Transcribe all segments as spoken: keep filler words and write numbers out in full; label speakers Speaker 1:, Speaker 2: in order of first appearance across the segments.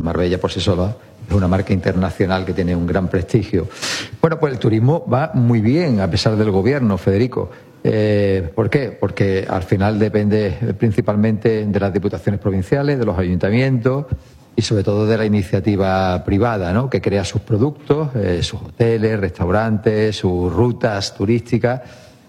Speaker 1: Marbella por sí sola es una marca internacional que tiene un gran prestigio. Bueno, pues el turismo va muy bien a pesar del gobierno, Federico. Eh, ¿Por qué? Porque al final depende principalmente de las diputaciones provinciales, de los ayuntamientos y sobre todo de la iniciativa privada, ¿no?, que crea sus productos, eh, sus hoteles, restaurantes, sus rutas turísticas.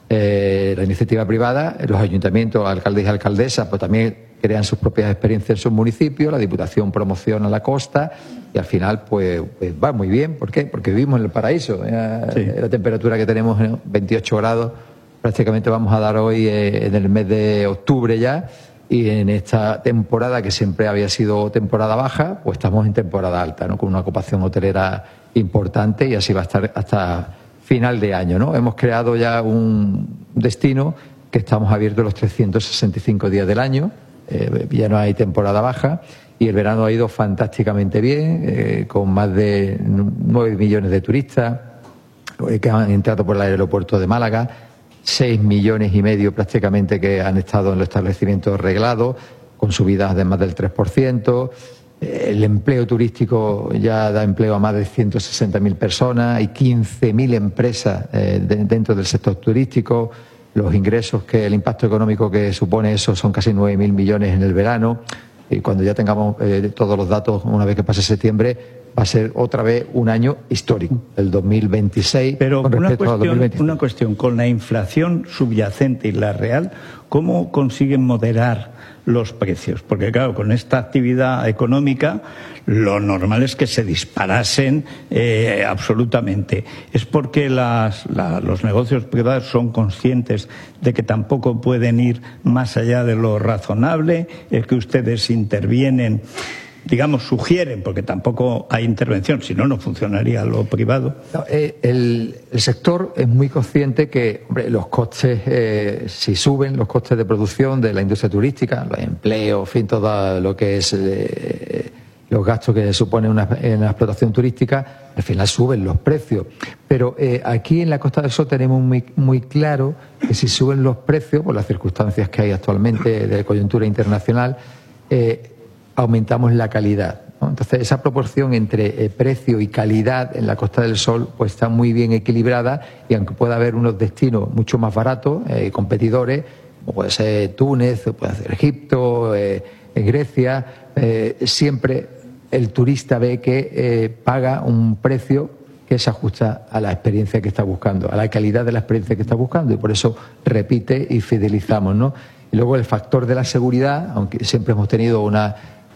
Speaker 1: Eh, la iniciativa privada, los ayuntamientos, alcaldes y alcaldesas, pues también crean sus propias experiencias en sus municipios, la Diputación promociona la costa y al final pues, pues va muy bien. ¿Por qué? Porque vivimos en el paraíso. Eh, sí. La temperatura que tenemos, eh, veintiocho grados, prácticamente vamos a dar hoy eh, en el mes de octubre ya, y en esta temporada que siempre había sido temporada baja, pues estamos en temporada alta, ¿no?, con una ocupación hotelera importante, y así va a estar hasta final de año, ¿no? Hemos creado ya un destino que estamos abiertos los trescientos sesenta y cinco días del año, eh, ya no hay temporada baja, y el verano ha ido fantásticamente bien, eh, con más de nueve millones de turistas eh, que han entrado por el aeropuerto de Málaga, seis millones y medio prácticamente que han estado en los establecimientos reglados, con subidas de más del tres por ciento. El empleo turístico ya da empleo a más de ciento sesenta mil personas, hay quince mil empresas eh, de, dentro del sector turístico. Los ingresos, que el impacto económico que supone eso son casi nueve mil millones en el verano. Y cuando ya tengamos eh, todos los datos, una vez que pase septiembre, va a ser otra vez un año histórico, el dos mil veintiséis.
Speaker 2: Pero
Speaker 1: con
Speaker 2: una,
Speaker 1: respecto
Speaker 2: cuestión,
Speaker 1: al dos mil veinticinco.
Speaker 2: una cuestión, con la inflación subyacente y la real, ¿cómo consiguen moderar los precios? Porque claro, con esta actividad económica lo normal es que se disparasen eh, absolutamente. ¿Es porque las, la, los negocios privados son conscientes de que tampoco pueden ir más allá de lo razonable? ¿Es que ustedes intervienen, digamos, sugieren, porque tampoco hay intervención, si no, no funcionaría lo privado?
Speaker 1: No, eh, el, el sector es muy consciente que, hombre, los costes, eh, si suben los costes de producción de la industria turística, los empleos, en fin, todo lo que es eh, los gastos que supone una, una explotación turística, al final suben los precios. Pero eh, aquí en la Costa del Sol tenemos muy, muy claro que si suben los precios, por las circunstancias que hay actualmente de coyuntura internacional, eh, aumentamos la calidad, ¿no? Entonces, esa proporción entre eh, precio y calidad en la Costa del Sol pues está muy bien equilibrada, y aunque pueda haber unos destinos mucho más baratos, eh, competidores, como puede ser Túnez, puede ser Egipto, eh, en Grecia, eh, siempre el turista ve que eh, paga un precio que se ajusta a la experiencia que está buscando, a la calidad de la experiencia que está buscando, y por eso repite y fidelizamos, ¿no? Y luego el factor de la seguridad, aunque siempre hemos tenido una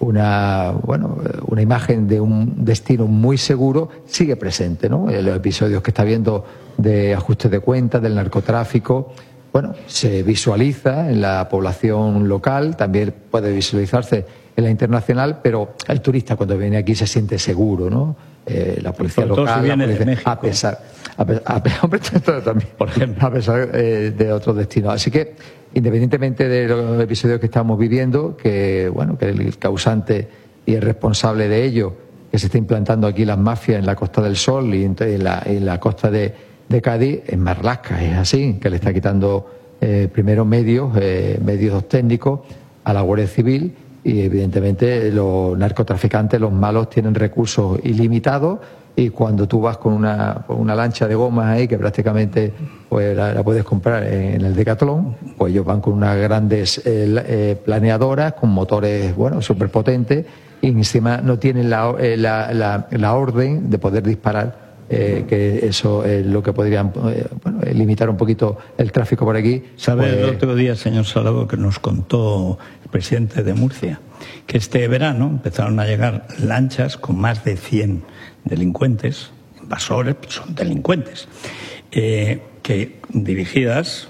Speaker 1: una bueno una imagen de un destino muy seguro, sigue presente, ¿no? En los episodios que está viendo de ajustes de cuentas, del narcotráfico, bueno, se visualiza en la población local, también puede visualizarse en la internacional, pero el turista cuando viene aquí se siente seguro, ¿no? Eh, la policía
Speaker 2: local,
Speaker 1: si
Speaker 2: viene
Speaker 1: la policía,
Speaker 2: de México,
Speaker 1: a pesar, a pesar, a pesar también,
Speaker 2: por ejemplo,
Speaker 1: a pesar eh, de otros destinos. Así que, independientemente de los episodios que estamos viviendo, que bueno, que el causante y el responsable de ello, que se está implantando aquí las mafias en la Costa del Sol y en la, en la costa de, de Cádiz, en Marlaska, es así, que le está quitando eh, primero medios, eh, medios técnicos a la Guardia Civil, y evidentemente los narcotraficantes, los malos, tienen recursos ilimitados, y cuando tú vas con una, con una lancha de gomas ahí, que prácticamente pues, la, la puedes comprar en el Decathlon, pues ellos van con unas grandes eh, eh, planeadoras con motores, bueno, súper potentes, y encima no tienen la, eh, la, la, la orden de poder disparar, eh, que eso es lo que podrían eh, bueno, limitar un poquito el tráfico por aquí.
Speaker 2: ¿Sabe
Speaker 1: pues...
Speaker 2: el otro día, señor Salado, que nos contó el presidente de Murcia, que este verano empezaron a llegar lanchas con más de cien delincuentes, invasores, son delincuentes, eh, que dirigidas,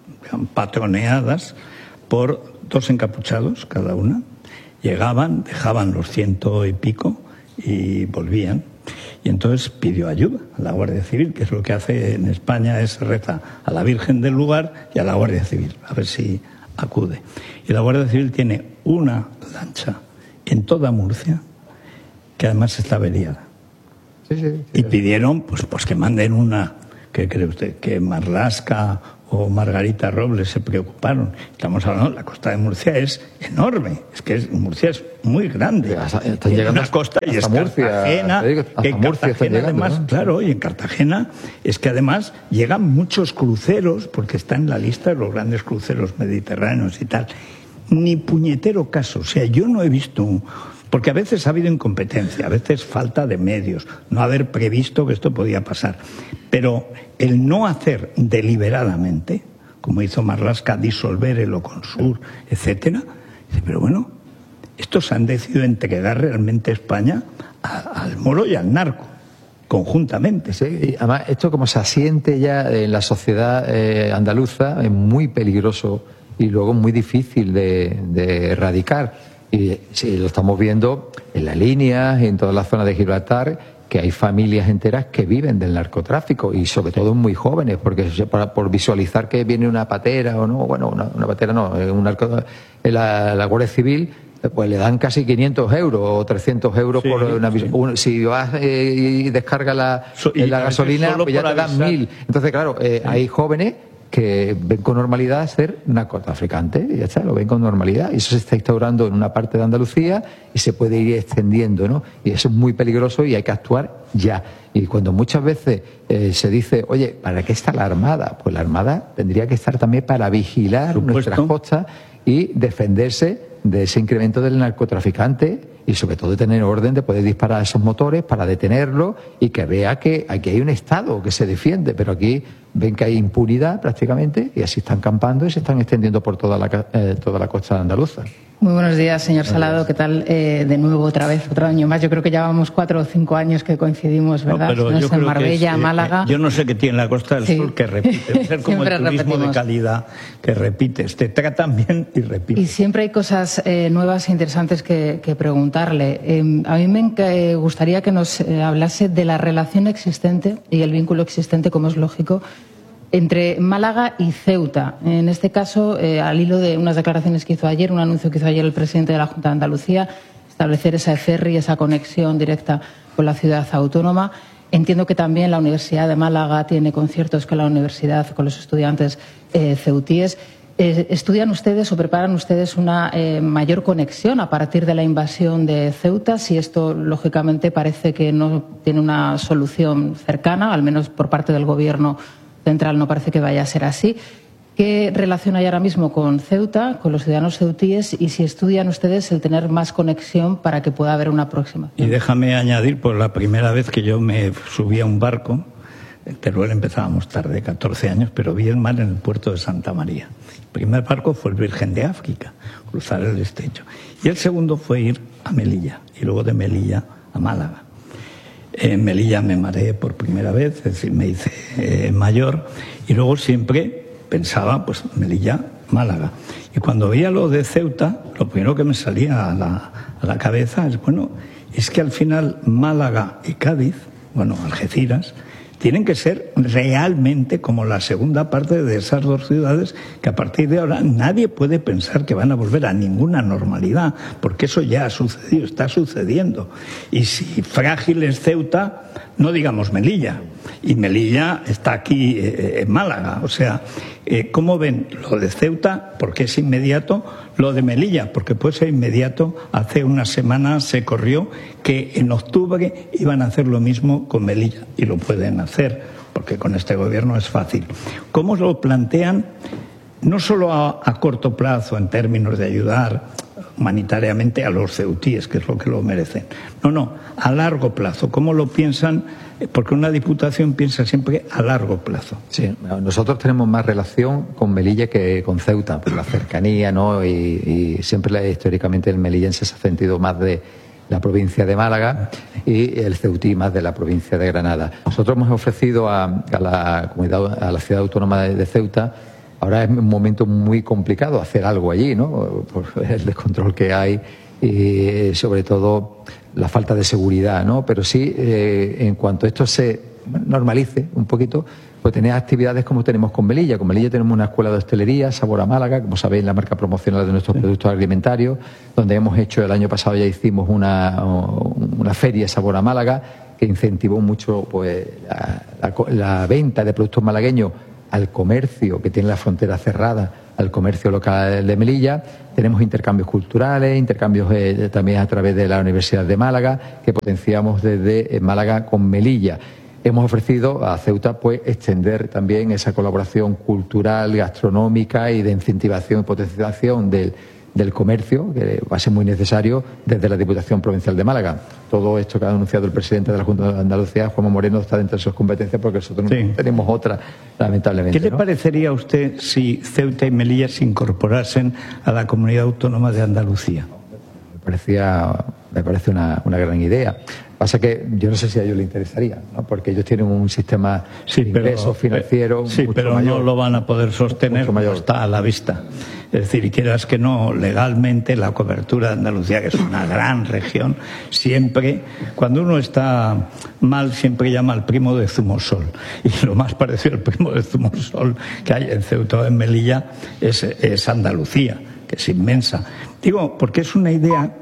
Speaker 2: patroneadas por dos encapuchados cada una, llegaban, dejaban los ciento y pico y volvían. Y entonces pidió ayuda a la Guardia Civil, que es lo que hace en España, es reza a la Virgen del lugar y a la Guardia Civil, a ver si acude. Y la Guardia Civil tiene una lancha en toda Murcia, que además está averiada. Sí, sí, sí. Y pidieron pues, pues que manden una, ¿qué cree usted? Que Marlaska o Margarita Robles se preocuparon. Estamos hablando, la costa de Murcia es enorme, es que es, Murcia es muy grande.
Speaker 1: Hasta, están llegando
Speaker 2: una costa y es
Speaker 1: Murcia,
Speaker 2: Cartagena,
Speaker 1: hasta
Speaker 2: que en
Speaker 1: Murcia
Speaker 2: Cartagena
Speaker 1: llegando,
Speaker 2: además,
Speaker 1: ¿no?
Speaker 2: claro, y en Cartagena es que además llegan muchos cruceros, porque está en la lista de los grandes cruceros mediterráneos y tal. Ni puñetero caso, o sea, yo no he visto un... Porque a veces ha habido incompetencia, a veces falta de medios, no haber previsto que esto podía pasar. Pero el no hacer deliberadamente, como hizo Marlaska, disolver el Oconsur, etcétera, pero bueno, estos han decidido entregar realmente España a, al moro y al narco, conjuntamente.
Speaker 1: Sí, y además esto como se asiente ya en la sociedad eh, andaluza es muy peligroso y luego muy difícil de, de erradicar. Y sí, lo estamos viendo en las líneas, en toda la zona de Gibraltar, que hay familias enteras que viven del narcotráfico y sobre todo muy jóvenes, porque para, por visualizar que viene una patera o no, bueno, una, una patera no, un narco, la, la Guardia Civil, pues le dan casi quinientos euros o trescientos euros sí, por una... Sí. Un, si vas eh, y descargas la, so, y la gasolina, pues ya te dan mil. Entonces, claro, eh, sí. hay jóvenes que ven con normalidad ser narcotraficantes, y ya está, lo ven con normalidad, y eso se está instaurando en una parte de Andalucía y se puede ir extendiendo, ¿no? Y eso es muy peligroso y hay que actuar ya. Y cuando muchas veces eh, se dice, oye, ¿para qué está la Armada? Pues la Armada tendría que estar también para vigilar nuestras costas y defenderse de ese incremento del narcotraficante y sobre todo de tener orden de poder disparar a esos motores para detenerlo y que vea que aquí hay un Estado que se defiende, pero aquí ven que hay impunidad prácticamente y así están campando y se están extendiendo por toda la, eh, toda la costa andaluza.
Speaker 3: Muy buenos días, señor Salado. ¿Qué tal? Eh, de nuevo, otra vez, otro año más. Yo creo que llevamos cuatro o cinco años que coincidimos, ¿verdad?
Speaker 2: No, pero
Speaker 3: no
Speaker 2: yo
Speaker 3: es en Marbella,
Speaker 2: es, eh,
Speaker 3: Málaga.
Speaker 2: Yo no sé qué tiene la Costa del sí. Sol que repite. Ser como el turismo repetimos. De calidad que repites. Te tratan bien y repites.
Speaker 3: Y siempre hay cosas eh, nuevas e interesantes que, que preguntarle. Eh, a mí me eh, gustaría que nos eh, hablase de la relación existente y el vínculo existente, como es lógico, entre Málaga y Ceuta. En este caso, eh, al hilo de unas declaraciones que hizo ayer, un anuncio que hizo ayer el presidente de la Junta de Andalucía, establecer esa ferry, esa conexión directa con la ciudad autónoma. Entiendo que también la Universidad de Málaga tiene conciertos con la universidad, con los estudiantes eh, ceutíes. Eh, ¿Estudian ustedes o preparan ustedes una eh, mayor conexión a partir de la invasión de Ceuta? Si esto, lógicamente, parece que no tiene una solución cercana, al menos por parte del Gobierno central no parece que vaya a ser así. ¿Qué relación hay ahora mismo con Ceuta, con los ciudadanos ceutíes, y si estudian ustedes el tener más conexión para que pueda haber una próxima?
Speaker 2: Y déjame añadir, por la primera vez que yo me subí a un barco, en Teruel empezábamos tarde, catorce años, pero vi el mar en el puerto de Santa María. El primer barco fue el Virgen de África, cruzar el estrecho. Y el segundo fue ir a Melilla, y luego de Melilla a Málaga. En Melilla me mareé por primera vez, es decir, me hice eh, mayor, y luego siempre pensaba, pues, Melilla, Málaga. Y cuando veía lo de Ceuta, lo primero que me salía a la, a la cabeza es, bueno, es que al final Málaga y Cádiz, bueno, Algeciras, tienen que ser realmente como la segunda parte de esas dos ciudades que a partir de ahora nadie puede pensar que van a volver a ninguna normalidad, porque eso ya ha sucedido, está sucediendo. Y si frágil es Ceuta, no digamos Melilla. Y Melilla está aquí eh, en Málaga. O sea, eh, ¿cómo ven lo de Ceuta? Porque es inmediato. Lo de Melilla, porque puede ser inmediato. Hace unas semanas se corrió que en octubre iban a hacer lo mismo con Melilla. Y lo pueden hacer, porque con este gobierno es fácil. ¿Cómo lo plantean? No solo a, a corto plazo, en términos de ayudar humanitariamente a los ceutíes, que es lo que lo merecen. No, no, a largo plazo. ¿Cómo lo piensan? Porque una diputación piensa siempre a largo plazo.
Speaker 1: Sí, nosotros tenemos más relación con Melilla que con Ceuta, por la cercanía, ¿no? Y, y siempre históricamente el melillense se ha sentido más de la provincia de Málaga y el ceutí más de la provincia de Granada. Nosotros hemos ofrecido a, a la comunidad, a la ciudad autónoma de, de Ceuta. Ahora es un momento muy complicado hacer algo allí, ¿no? Por el descontrol que hay y sobre todo la falta de seguridad, ¿no? Pero sí, eh, en cuanto esto se normalice un poquito, pues tener actividades como tenemos con Melilla. Con Melilla tenemos una escuela de hostelería, Sabor a Málaga, como sabéis, la marca promocional de nuestros productos alimentarios, donde hemos hecho, el año pasado ya hicimos una, una feria Sabor a Málaga, que incentivó mucho pues la, la, la venta de productos malagueños al comercio que tiene la frontera cerrada, al comercio local de Melilla. Tenemos intercambios culturales, intercambios eh, también a través de la Universidad de Málaga, que potenciamos desde eh, Málaga con Melilla. Hemos ofrecido a Ceuta pues extender también esa colaboración cultural, gastronómica y de incentivación y potenciación del, del comercio, que va a ser muy necesario desde la Diputación Provincial de Málaga. Todo esto que ha anunciado el presidente de la Junta de Andalucía, Juanma Moreno, está dentro de sus competencias porque nosotros sí. no tenemos otra, lamentablemente.
Speaker 2: ¿Qué le
Speaker 1: ¿no?
Speaker 2: parecería a usted si Ceuta y Melilla se incorporasen a la Comunidad Autónoma de Andalucía?
Speaker 1: Me parecía, me parece una, una gran idea. Pasa que yo no sé si a ellos les interesaría, ¿no? Porque ellos tienen un sistema
Speaker 2: sí,
Speaker 1: de ingresos financieros
Speaker 2: sí,
Speaker 1: mucho
Speaker 2: pero
Speaker 1: mayor.
Speaker 2: no lo van a poder sostener, no está a la vista. Es decir, y quieras que no, legalmente la cobertura de Andalucía, que es una gran región, siempre, cuando uno está mal, siempre llama al primo de Zumosol. Y lo más parecido al primo de Zumosol que hay en Ceuta o en Melilla es, es Andalucía, que es inmensa. Digo, porque es una idea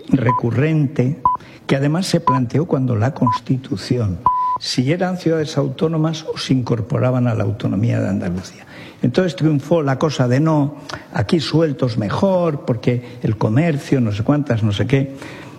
Speaker 2: recurrente que además se planteó cuando la Constitución, si eran ciudades autónomas o se incorporaban a la autonomía de Andalucía. Entonces triunfó la cosa de no, aquí sueltos mejor, porque el comercio, no sé cuántas, no sé qué.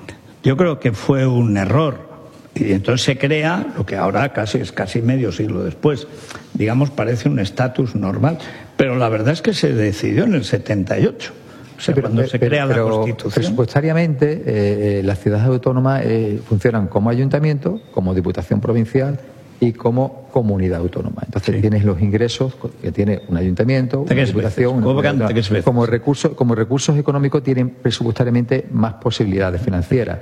Speaker 2: Yo creo que fue un error. Y entonces se crea lo que ahora casi es casi medio siglo después. Digamos, parece un estatus normal. Pero la verdad es que se decidió en el setenta y ocho. O sea,
Speaker 1: pero,
Speaker 2: cuando se
Speaker 1: pero,
Speaker 2: crea
Speaker 1: pero
Speaker 2: la Constitución.
Speaker 1: Presupuestariamente, eh, las ciudades autónomas eh, funcionan como ayuntamiento, como diputación provincial y como comunidad autónoma. Entonces sí. tienes los ingresos que tiene un ayuntamiento, una diputación, una como recursos, como recursos económicos tienen presupuestariamente más posibilidades financieras.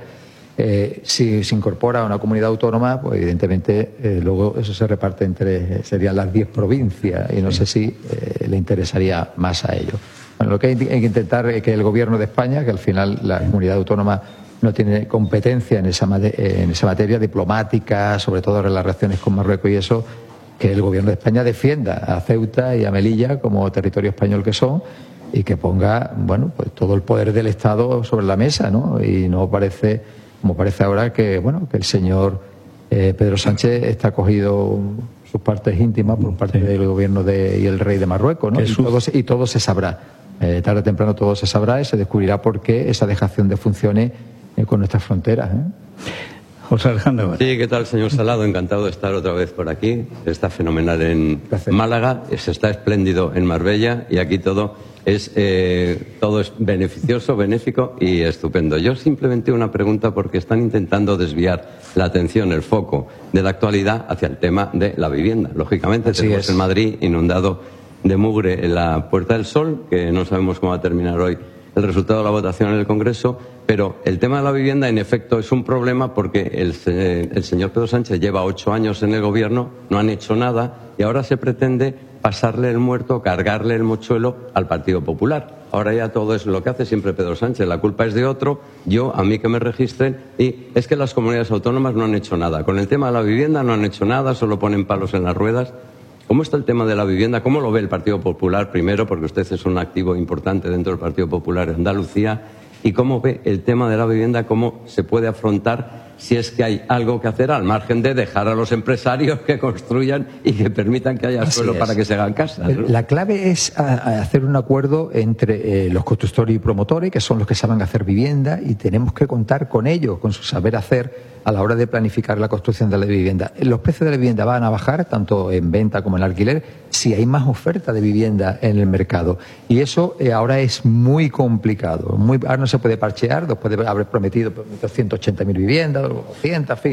Speaker 1: Eh, si se incorpora a una comunidad autónoma, pues evidentemente eh, luego eso se reparte entre, serían las diez provincias y no sí. sé si eh, le interesaría más a ellos. Bueno, lo que hay que intentar es que el Gobierno de España, que al final la comunidad autónoma no tiene competencia en esa, en esa materia diplomática, sobre todo en las relaciones con Marruecos y eso, que el Gobierno de España defienda a Ceuta y a Melilla como territorio español que son y que ponga, bueno, pues todo el poder del Estado sobre la mesa, ¿no? Y no parece, como parece ahora, que, bueno, que el señor eh, Pedro Sánchez está cogido sus partes íntimas por parte sí. del Gobierno de, y el rey de Marruecos, ¿no? Y todo, y todo se sabrá. Eh, tarde o temprano todo se sabrá y se descubrirá por qué esa dejación de funciones eh, con nuestras fronteras. ¿eh?
Speaker 2: José Alejandro.
Speaker 4: Sí, ¿qué tal, señor Salado? Encantado de estar otra vez por aquí. Está fenomenal en Gracias. Málaga, se está espléndido en Marbella y aquí todo es, eh, todo es beneficioso, benéfico y estupendo. Yo simplemente una pregunta porque están intentando desviar la atención, el foco de la actualidad hacia el tema de la vivienda. Lógicamente Así tenemos es. en Madrid inundado de mugre en la Puerta del Sol, que no sabemos cómo va a terminar hoy el resultado de la votación en el Congreso, pero el tema de la vivienda, en efecto, es un problema porque el, el señor Pedro Sánchez lleva ocho años en el Gobierno, no han hecho nada y ahora se pretende pasarle el muerto, cargarle el mochuelo al Partido Popular. Ahora ya todo es lo que hace siempre Pedro Sánchez, la culpa es de otro, yo, a mí que me registren, y es que las comunidades autónomas no han hecho nada. Con el tema de la vivienda no han hecho nada, solo ponen palos en las ruedas. ¿Cómo está el tema de la vivienda? ¿Cómo lo ve el Partido Popular primero? Porque usted es un activo importante dentro del Partido Popular en Andalucía. ¿Y cómo ve el tema de la vivienda? ¿Cómo se puede afrontar si es que hay algo que hacer al margen de dejar a los empresarios que construyan y que permitan que haya Así suelo es. para que se hagan casas, ¿no?
Speaker 1: La clave es hacer un acuerdo entre eh, los constructores y promotores, que son los que saben hacer vivienda, y tenemos que contar con ellos, con su saber hacer a la hora de planificar la construcción de la vivienda. Los precios de la vivienda van a bajar, tanto en venta como en alquiler, si hay más oferta de vivienda en el mercado. Y eso eh, ahora es muy complicado. Muy, ahora no se puede parchear, después de haber prometido ciento ochenta mil viviendas, doscientas, en fin,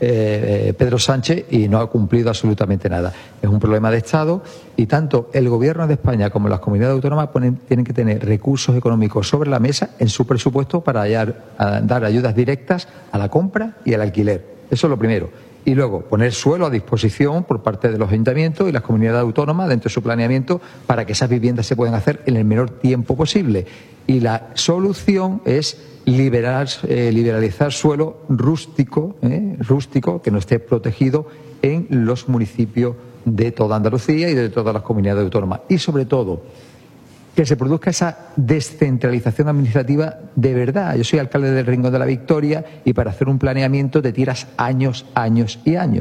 Speaker 1: eh, eh, Pedro Sánchez, y no ha cumplido absolutamente nada. Es un problema de Estado y tanto el Gobierno de España como las comunidades autónomas ponen, tienen que tener recursos económicos sobre la mesa en su presupuesto para hallar, a, dar ayudas directas a la compra y al alquiler. Eso es lo primero. Y luego poner suelo a disposición por parte de los ayuntamientos y las comunidades autónomas dentro de su planeamiento para que esas viviendas se puedan hacer en el menor tiempo posible. Y la solución es liberar, eh, liberalizar suelo rústico, eh, rústico que no esté protegido en los municipios de toda Andalucía y de todas las comunidades autónomas. Y sobre todo, que se produzca esa descentralización administrativa de verdad. Yo soy alcalde del Rincón de la Victoria y para hacer un planeamiento te tiras años, años y años.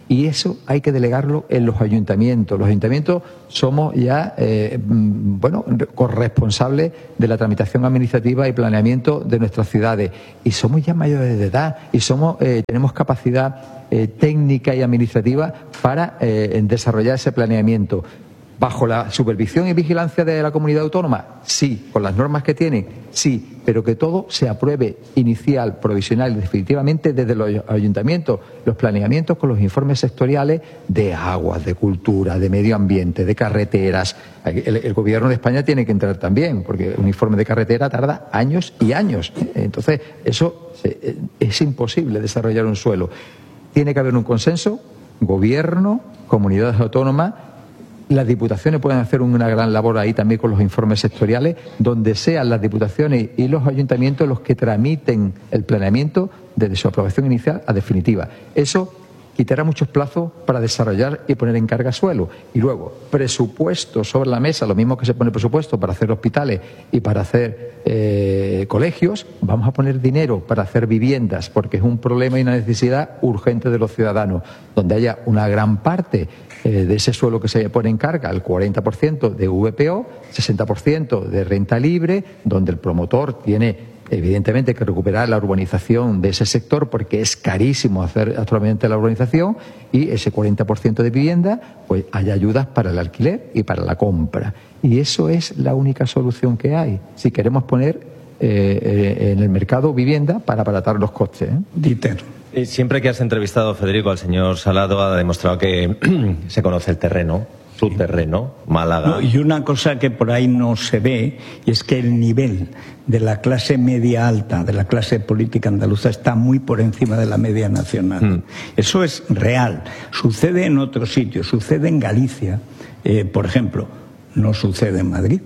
Speaker 1: Y eso hay que delegarlo en los ayuntamientos. Los ayuntamientos somos ya, eh, bueno, corresponsables de la tramitación administrativa y planeamiento de nuestras ciudades. Y somos ya mayores de edad y somos, eh, tenemos capacidad eh, técnica y administrativa para eh, desarrollar ese planeamiento. ¿Bajo la supervisión y vigilancia de la comunidad autónoma? Sí. ¿Con las normas que tiene? Sí. Pero que todo se apruebe inicial, provisional y definitivamente desde los ayuntamientos. Los planeamientos con los informes sectoriales de aguas, de cultura, de medio ambiente, de carreteras. El, el Gobierno de España tiene que entrar también, porque un informe de carretera tarda años y años. Entonces, eso es imposible desarrollar un suelo. Tiene que haber un consenso, Gobierno, comunidades autónomas. Las diputaciones pueden hacer una gran labor ahí también con los informes sectoriales, donde sean las diputaciones y los ayuntamientos los que tramiten el planeamiento desde su aprobación inicial a definitiva. Eso quitará muchos plazos para desarrollar y poner en carga suelo. Y luego, presupuesto sobre la mesa, lo mismo que se pone presupuesto para hacer hospitales y para hacer eh, colegios, vamos a poner dinero para hacer viviendas, porque es un problema y una necesidad urgente de los ciudadanos, donde haya una gran parte de ese suelo que se pone en carga, el cuarenta por ciento de V P O, sesenta por ciento de renta libre, donde el promotor tiene evidentemente que recuperar la urbanización de ese sector porque es carísimo hacer actualmente la urbanización, y ese cuarenta por ciento de vivienda, pues hay ayudas para el alquiler y para la compra. Y eso es la única solución que hay si queremos poner eh, eh, en el mercado vivienda para abaratar los costes. ¿eh?
Speaker 2: Dieter.
Speaker 5: Siempre que has entrevistado, Federico, al señor Salado, ha demostrado que se conoce el terreno, su terreno, Málaga.
Speaker 2: No, y una cosa que por ahí no se ve, y es que el nivel de la clase media alta, de la clase política andaluza, está muy por encima de la media nacional. Mm. Eso es real. Sucede en otros sitios, sucede en Galicia, eh, por ejemplo, no sucede en Madrid.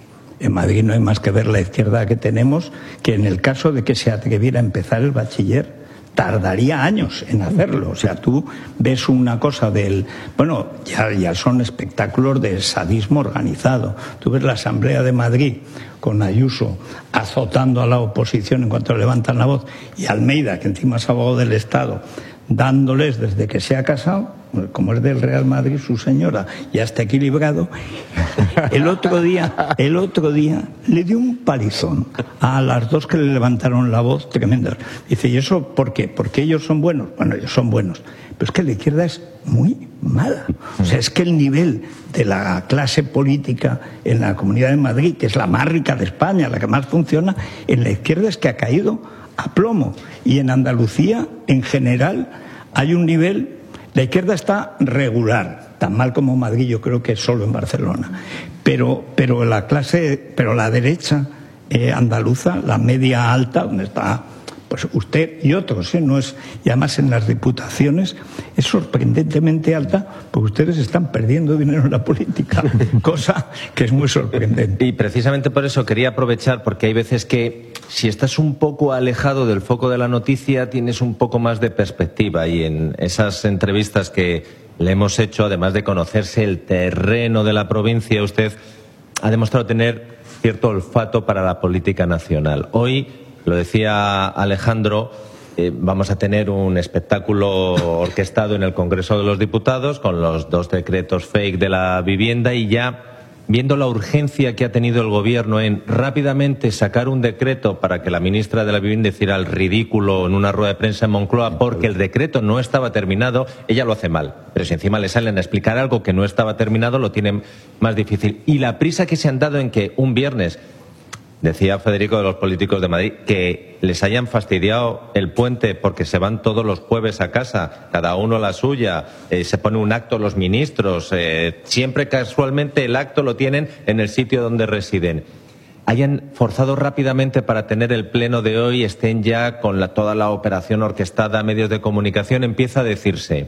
Speaker 2: En Madrid no hay más que ver la izquierda que tenemos, que en el caso de que se atreviera a empezar el bachiller, tardaría años en hacerlo. O sea, tú ves una cosa del... Bueno, ya, ya son espectáculos de sadismo organizado. Tú ves la Asamblea de Madrid con Ayuso azotando a la oposición en cuanto levantan la voz, y Almeida, que encima es abogado del Estado, dándoles desde que se ha casado, como es del Real Madrid su señora, ya está equilibrado. El otro día, el otro día le dio un palizón a las dos que le levantaron la voz tremenda. Dice, ¿y eso por qué? ¿Porque ellos son buenos? Bueno, ellos son buenos. Pero es que la izquierda es muy mala. O sea, es que el nivel de la clase política en la Comunidad de Madrid, que es la más rica de España, la que más funciona, en la izquierda es que ha caído a plomo. Y en Andalucía, en general, hay un nivel... La izquierda está regular, tan mal como Madrid, yo creo que solo en Barcelona. Pero, pero la clase, pero la derecha eh, andaluza, la media alta, donde está pues usted y otros, ¿eh? No es, y además en las diputaciones es sorprendentemente alta, porque ustedes están perdiendo dinero en la política, cosa que es muy sorprendente.
Speaker 5: Y precisamente por eso quería aprovechar, porque hay veces que si estás un poco alejado del foco de la noticia, tienes un poco más de perspectiva, y en esas entrevistas que le hemos hecho, además de conocerse el terreno de la provincia, usted ha demostrado tener cierto olfato para la política nacional. Hoy, lo decía Alejandro, eh, vamos a tener un espectáculo orquestado en el Congreso de los Diputados con los dos decretos fake de la vivienda, y ya viendo la urgencia que ha tenido el Gobierno en rápidamente sacar un decreto para que la ministra de la Vivienda hiciera el ridículo en una rueda de prensa en Moncloa porque el decreto no estaba terminado, ella lo hace mal. Pero si encima le salen a explicar algo que no estaba terminado, lo tienen más difícil. Y la prisa que se han dado en que un viernes... Decía Federico de los políticos de Madrid que les hayan fastidiado el puente porque se van todos los jueves a casa, cada uno a la suya, eh, se pone un acto los ministros, eh, siempre casualmente el acto lo tienen en el sitio donde residen. Hayan forzado rápidamente para tener el pleno de hoy, estén ya con la, toda la operación orquestada a medios de comunicación, empieza a decirse,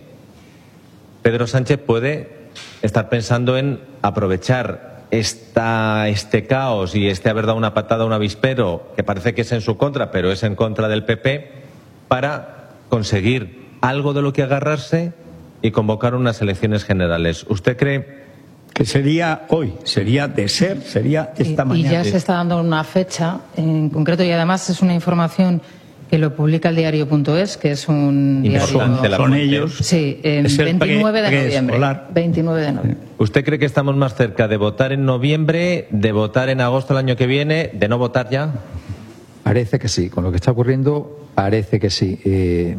Speaker 5: Pedro Sánchez puede estar pensando en aprovechar Esta, este caos y este haber dado una patada a un avispero, que parece que es en su contra, pero es en contra del P P, para conseguir algo de lo que agarrarse y convocar unas elecciones generales. ¿Usted cree
Speaker 2: que sería hoy? Sería de ser, sería esta
Speaker 3: y,
Speaker 2: mañana.
Speaker 3: Y ya se está dando una fecha en concreto, y además es una información que que lo publica el diario punto es, que es un diario...
Speaker 2: Son ellos.
Speaker 3: Sí, en veintinueve de noviembre. veintinueve de noviembre.
Speaker 5: ¿Usted cree que estamos más cerca de votar en noviembre, de votar en agosto del año que viene, de no votar ya?
Speaker 1: Parece que sí. Con lo que está ocurriendo, parece que sí. Eh,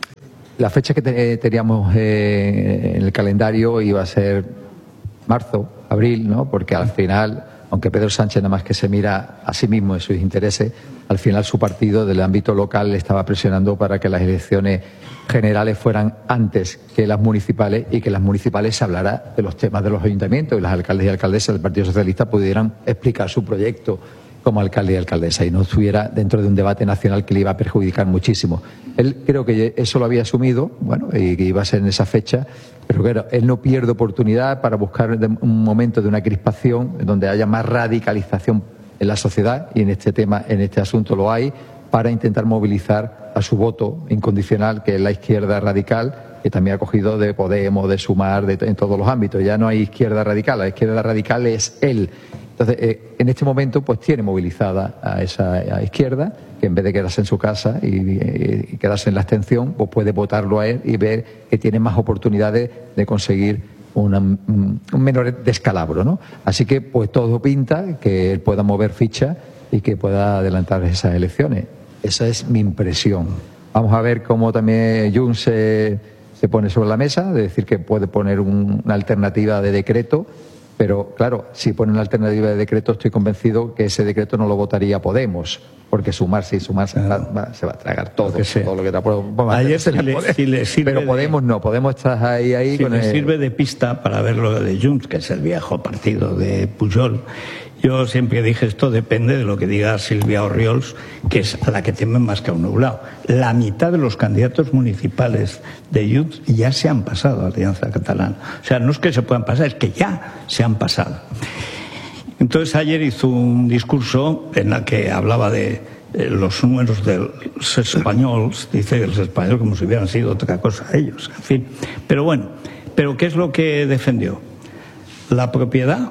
Speaker 1: la fecha que te, teníamos eh, en el calendario iba a ser marzo, abril, ¿no? Porque al final, aunque Pedro Sánchez nada más que se mira a sí mismo en sus intereses, al final su partido del ámbito local le estaba presionando para que las elecciones generales fueran antes que las municipales y que las municipales se hablara de los temas de los ayuntamientos y los alcaldes y alcaldesas del Partido Socialista pudieran explicar su proyecto como alcalde y alcaldesa y no estuviera dentro de un debate nacional que le iba a perjudicar muchísimo. Él creo que eso lo había asumido, bueno, y que iba a ser en esa fecha, pero claro, él no pierde oportunidad para buscar un momento de una crispación donde haya más radicalización en la sociedad, y en este tema, en este asunto lo hay, para intentar movilizar a su voto incondicional, que es la izquierda radical, que también ha cogido de Podemos, de Sumar, de, en todos los ámbitos. Ya no hay izquierda radical, la izquierda radical es él. Entonces, eh, en este momento, pues tiene movilizada a esa a izquierda, que en vez de quedarse en su casa y, y, y quedarse en la abstención, pues puede votarlo a él y ver que tiene más oportunidades de conseguir una, un menor descalabro, ¿no? Así que, pues todo pinta que él pueda mover ficha y que pueda adelantar esas elecciones. Esa es mi impresión. Vamos a ver cómo también Junts se, se pone sobre la mesa, de decir que puede poner un, una alternativa de decreto. Pero, claro, si pone una alternativa de decreto, estoy convencido que ese decreto no lo votaría Podemos, porque sumarse y sumarse claro. va, va, se va a tragar todo, lo que sea. Todo lo que está por,
Speaker 2: Ayer si le, si le sirve
Speaker 1: Pero Podemos de, no, Podemos estar ahí, ahí
Speaker 2: si
Speaker 1: con
Speaker 2: le
Speaker 1: el...
Speaker 2: sirve de pista para ver lo de Junts, que es el viejo partido de Pujol. Yo siempre dije, esto depende de lo que diga Silvia Orriols, que es a la que temen más que a un nublado. La mitad de los candidatos municipales de Junts ya se han pasado a Alianza Catalana. O sea, no es que se puedan pasar, es que ya se han pasado. Entonces ayer hizo un discurso en el que hablaba de eh, los números de los españoles, dice que los españoles como si hubieran sido otra cosa ellos, en fin. Pero bueno, ¿pero qué es lo que defendió? La propiedad,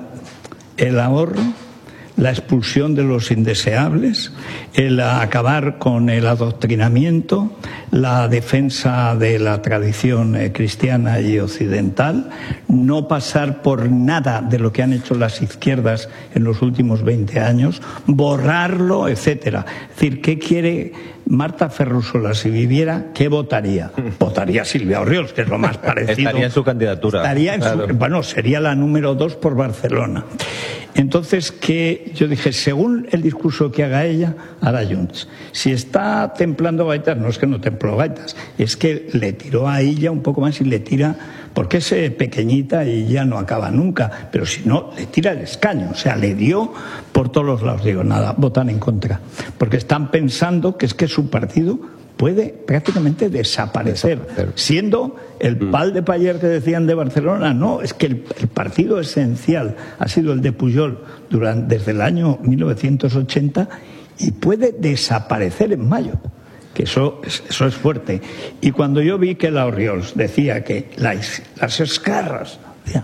Speaker 2: el ahorro, la expulsión de los indeseables, el acabar con el adoctrinamiento, la defensa de la tradición eh, cristiana y occidental, no pasar por nada de lo que han hecho las izquierdas en los últimos veinte años, borrarlo, etcétera. Es decir, ¿qué quiere Marta Ferrusola si viviera? ¿Qué votaría? Votaría Silvia Orriols, que es lo más parecido.
Speaker 5: Estaría en su candidatura.
Speaker 2: Estaría en claro. su, bueno, sería la número dos por Barcelona. Entonces, que yo dije, según el discurso que haga ella, hará Junts. Si está templando gaitas, no es que no templó gaitas, es que le tiró a ella un poco más y le tira, porque es pequeñita y ya no acaba nunca, pero si no, le tira el escaño, o sea, le dio por todos los lados. Digo, nada, votan en contra, porque están pensando que es que su partido puede prácticamente desaparecer, siendo el pal de paller que decían de Barcelona. No, es que el, el partido esencial ha sido el de Pujol durante, desde el año mil novecientos ochenta, y puede desaparecer en mayo, que eso, eso es fuerte. Y cuando yo vi que la Orriols decía que las, las escarras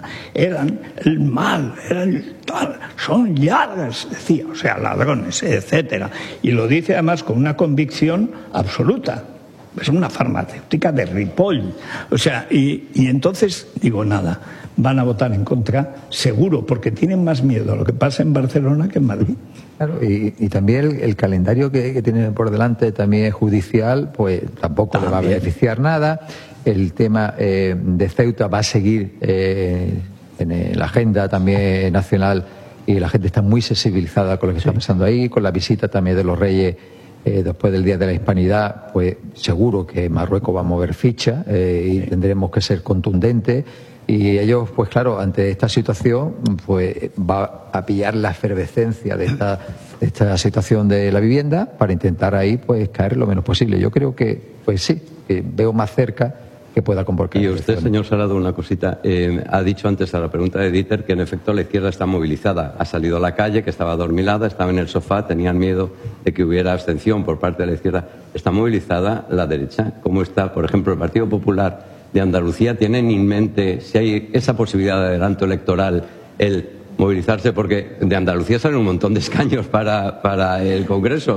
Speaker 2: eran el mal, eran tal, son llagas, decía, o sea, ladrones, etcétera, y lo dice además con una convicción absoluta. Es una farmacéutica de Ripoll, o sea, y, y entonces digo, nada, van a votar en contra seguro, porque tienen más miedo a lo que pasa en Barcelona que en Madrid.
Speaker 1: Claro, y, y también el, el calendario que, que tienen por delante también es judicial, pues tampoco también le va a beneficiar nada. El tema eh, de Ceuta va a seguir eh, en la agenda también nacional, y la gente está muy sensibilizada con lo que sí. está pasando ahí, con la visita también de los reyes eh, después del Día de la Hispanidad. Pues seguro que Marruecos va a mover ficha eh, y tendremos que ser contundentes. Y ellos, pues claro, ante esta situación, pues va a pillar la efervescencia de esta, de esta situación de la vivienda para intentar ahí, pues, caer lo menos posible. Yo creo que, pues sí, que veo más cerca que pueda convocar.
Speaker 4: Y usted, señor Salado, una cosita. Eh, ha dicho antes a la pregunta de Dieter que en efecto la izquierda está movilizada. Ha salido a la calle, que estaba adormilada, estaba en el sofá, tenían miedo de que hubiera abstención por parte de la izquierda. Está movilizada la derecha. ¿Cómo está, por ejemplo, el Partido Popular de Andalucía? ¿Tienen en mente, si hay esa posibilidad de adelanto electoral, el movilizarse? Porque de Andalucía salen un montón de escaños para, para el Congreso.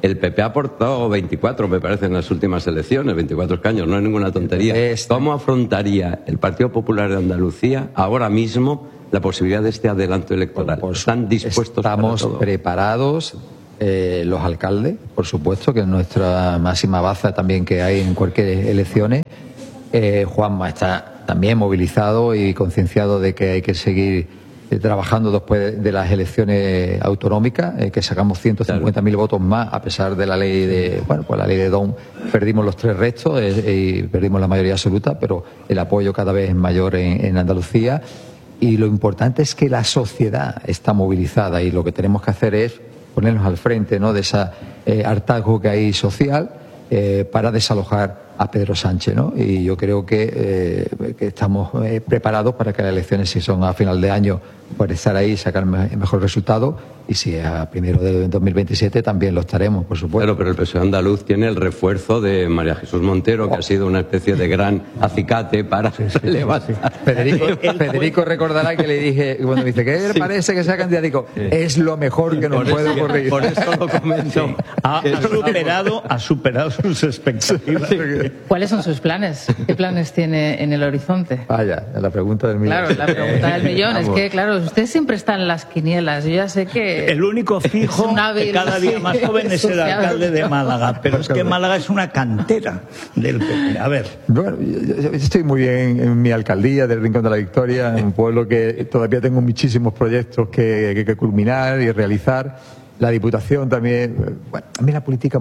Speaker 4: el P P ha aportado veinticuatro, me parece, en las últimas elecciones, veinticuatro escaños, no es ninguna tontería. ¿Cómo afrontaría el Partido Popular de Andalucía ahora mismo la posibilidad de este adelanto electoral?
Speaker 1: Pues,
Speaker 4: ¿Están dispuestos
Speaker 1: Estamos
Speaker 4: para todo?
Speaker 1: preparados, eh, los alcaldes, por supuesto, que es nuestra máxima baza también que hay en cualquier elecciones. Eh, Juanma está también movilizado y concienciado de que hay que seguir eh, trabajando después de las elecciones autonómicas, eh, que sacamos ciento cincuenta mil votos más, a pesar de la ley de, bueno, pues la ley de Don, perdimos los tres restos eh, y perdimos la mayoría absoluta, pero el apoyo cada vez es mayor en, en Andalucía. Y lo importante es que la sociedad está movilizada y lo que tenemos que hacer es ponernos al frente, ¿no?, de ese eh, hartazgo que hay social eh, para desalojar a Pedro Sánchez, ¿no? Y yo creo que, eh, que estamos eh, preparados para que las elecciones, si son a final de año, pues estar ahí y sacar el mejor resultado, y si es a primero de dos mil veintisiete también lo estaremos, por supuesto.
Speaker 4: Claro, pero el P S O E andaluz tiene el refuerzo de María Jesús Montero, que oh. ha sido una especie de gran acicate para sí, sí, levantar.
Speaker 1: Sí, sí. Federico, Federico recordará que le dije, cuando me dice, ¿qué sí. parece que sea candidato? Digo, sí. es lo mejor que nos puede ocurrir.
Speaker 4: Por eso lo comento. Sí.
Speaker 2: Ha, ha, superado, ha superado sus expectativas. Sí.
Speaker 3: ¿Cuáles son sus planes? ¿Qué planes tiene en el horizonte?
Speaker 1: Vaya, la pregunta del millón.
Speaker 3: Claro, la pregunta del millón. Es que, claro, usted siempre está en las quinielas. Yo ya sé que...
Speaker 2: El único fijo que cada día más joven es el alcalde de Málaga, pero es que Málaga es una cantera del P P. A ver.
Speaker 1: Bueno, yo, yo estoy muy bien en mi alcaldía del Rincón de la Victoria, un pueblo que todavía tengo muchísimos proyectos que, que, que culminar y realizar. La Diputación también, bueno, a mí la política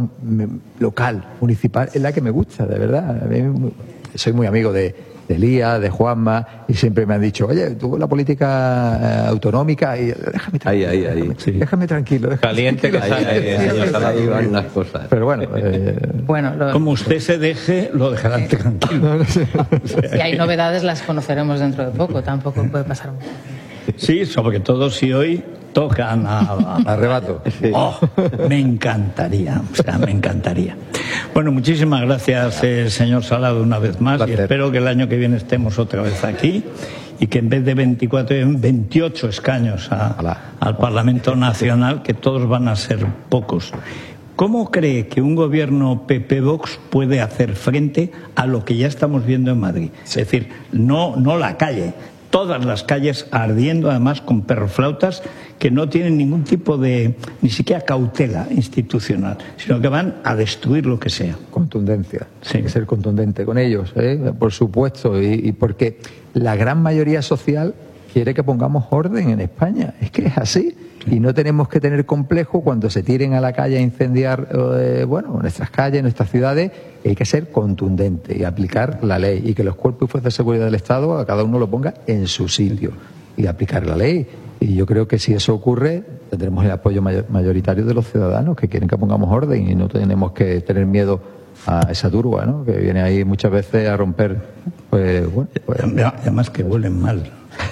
Speaker 1: local, municipal, es la que me gusta, de verdad. A mí, soy muy amigo de, de Elías, de Juanma, y siempre me han dicho, oye, tú la política eh, autonómica, y déjame tranquilo.
Speaker 4: Ahí, ahí, ahí.
Speaker 1: Déjame, sí. déjame tranquilo. Déjame
Speaker 5: Caliente
Speaker 1: tranquilo.
Speaker 5: que sale.
Speaker 1: Ahí, ahí, ahí,
Speaker 4: ahí van las cosas.
Speaker 1: Pero bueno, eh,
Speaker 3: bueno lo...
Speaker 2: como usted se deje, lo dejarán eh, tranquilo.
Speaker 3: Si hay novedades, las conoceremos dentro de poco, tampoco puede pasar mucho.
Speaker 2: Sí, sobre todo si hoy tocan a, a...
Speaker 1: arrebato.
Speaker 2: Oh, me encantaría, o sea, me encantaría. Bueno, muchísimas gracias, eh, señor Salado, una vez más, y espero que el año que viene estemos otra vez aquí y que en vez de veinticuatro, veintiocho escaños a, al Parlamento Nacional, que todos van a ser pocos. ¿Cómo cree que un gobierno P P-Vox puede hacer frente a lo que ya estamos viendo en Madrid? Es decir, no, no la calle, todas las calles ardiendo, además con perroflautas que no tienen ningún tipo de, ni siquiera cautela institucional, sino que van a destruir lo que sea.
Speaker 1: Contundencia,
Speaker 2: sí.
Speaker 1: Hay que ser contundente con ellos, ¿eh? Por supuesto, y, y porque la gran mayoría social quiere que pongamos orden en España, es que es así. Y no tenemos que tener complejo cuando se tiren a la calle a incendiar eh, bueno, nuestras calles, nuestras ciudades. Hay que ser contundente y aplicar la ley y que los cuerpos y fuerzas de seguridad del Estado a cada uno lo ponga en su sitio y aplicar la ley. Y yo creo que si eso ocurre tendremos el apoyo mayoritario de los ciudadanos que quieren que pongamos orden y no tenemos que tener miedo a esa turba, ¿no?, que viene ahí muchas veces a romper. Pues, bueno, pues...
Speaker 2: Además que huelen mal.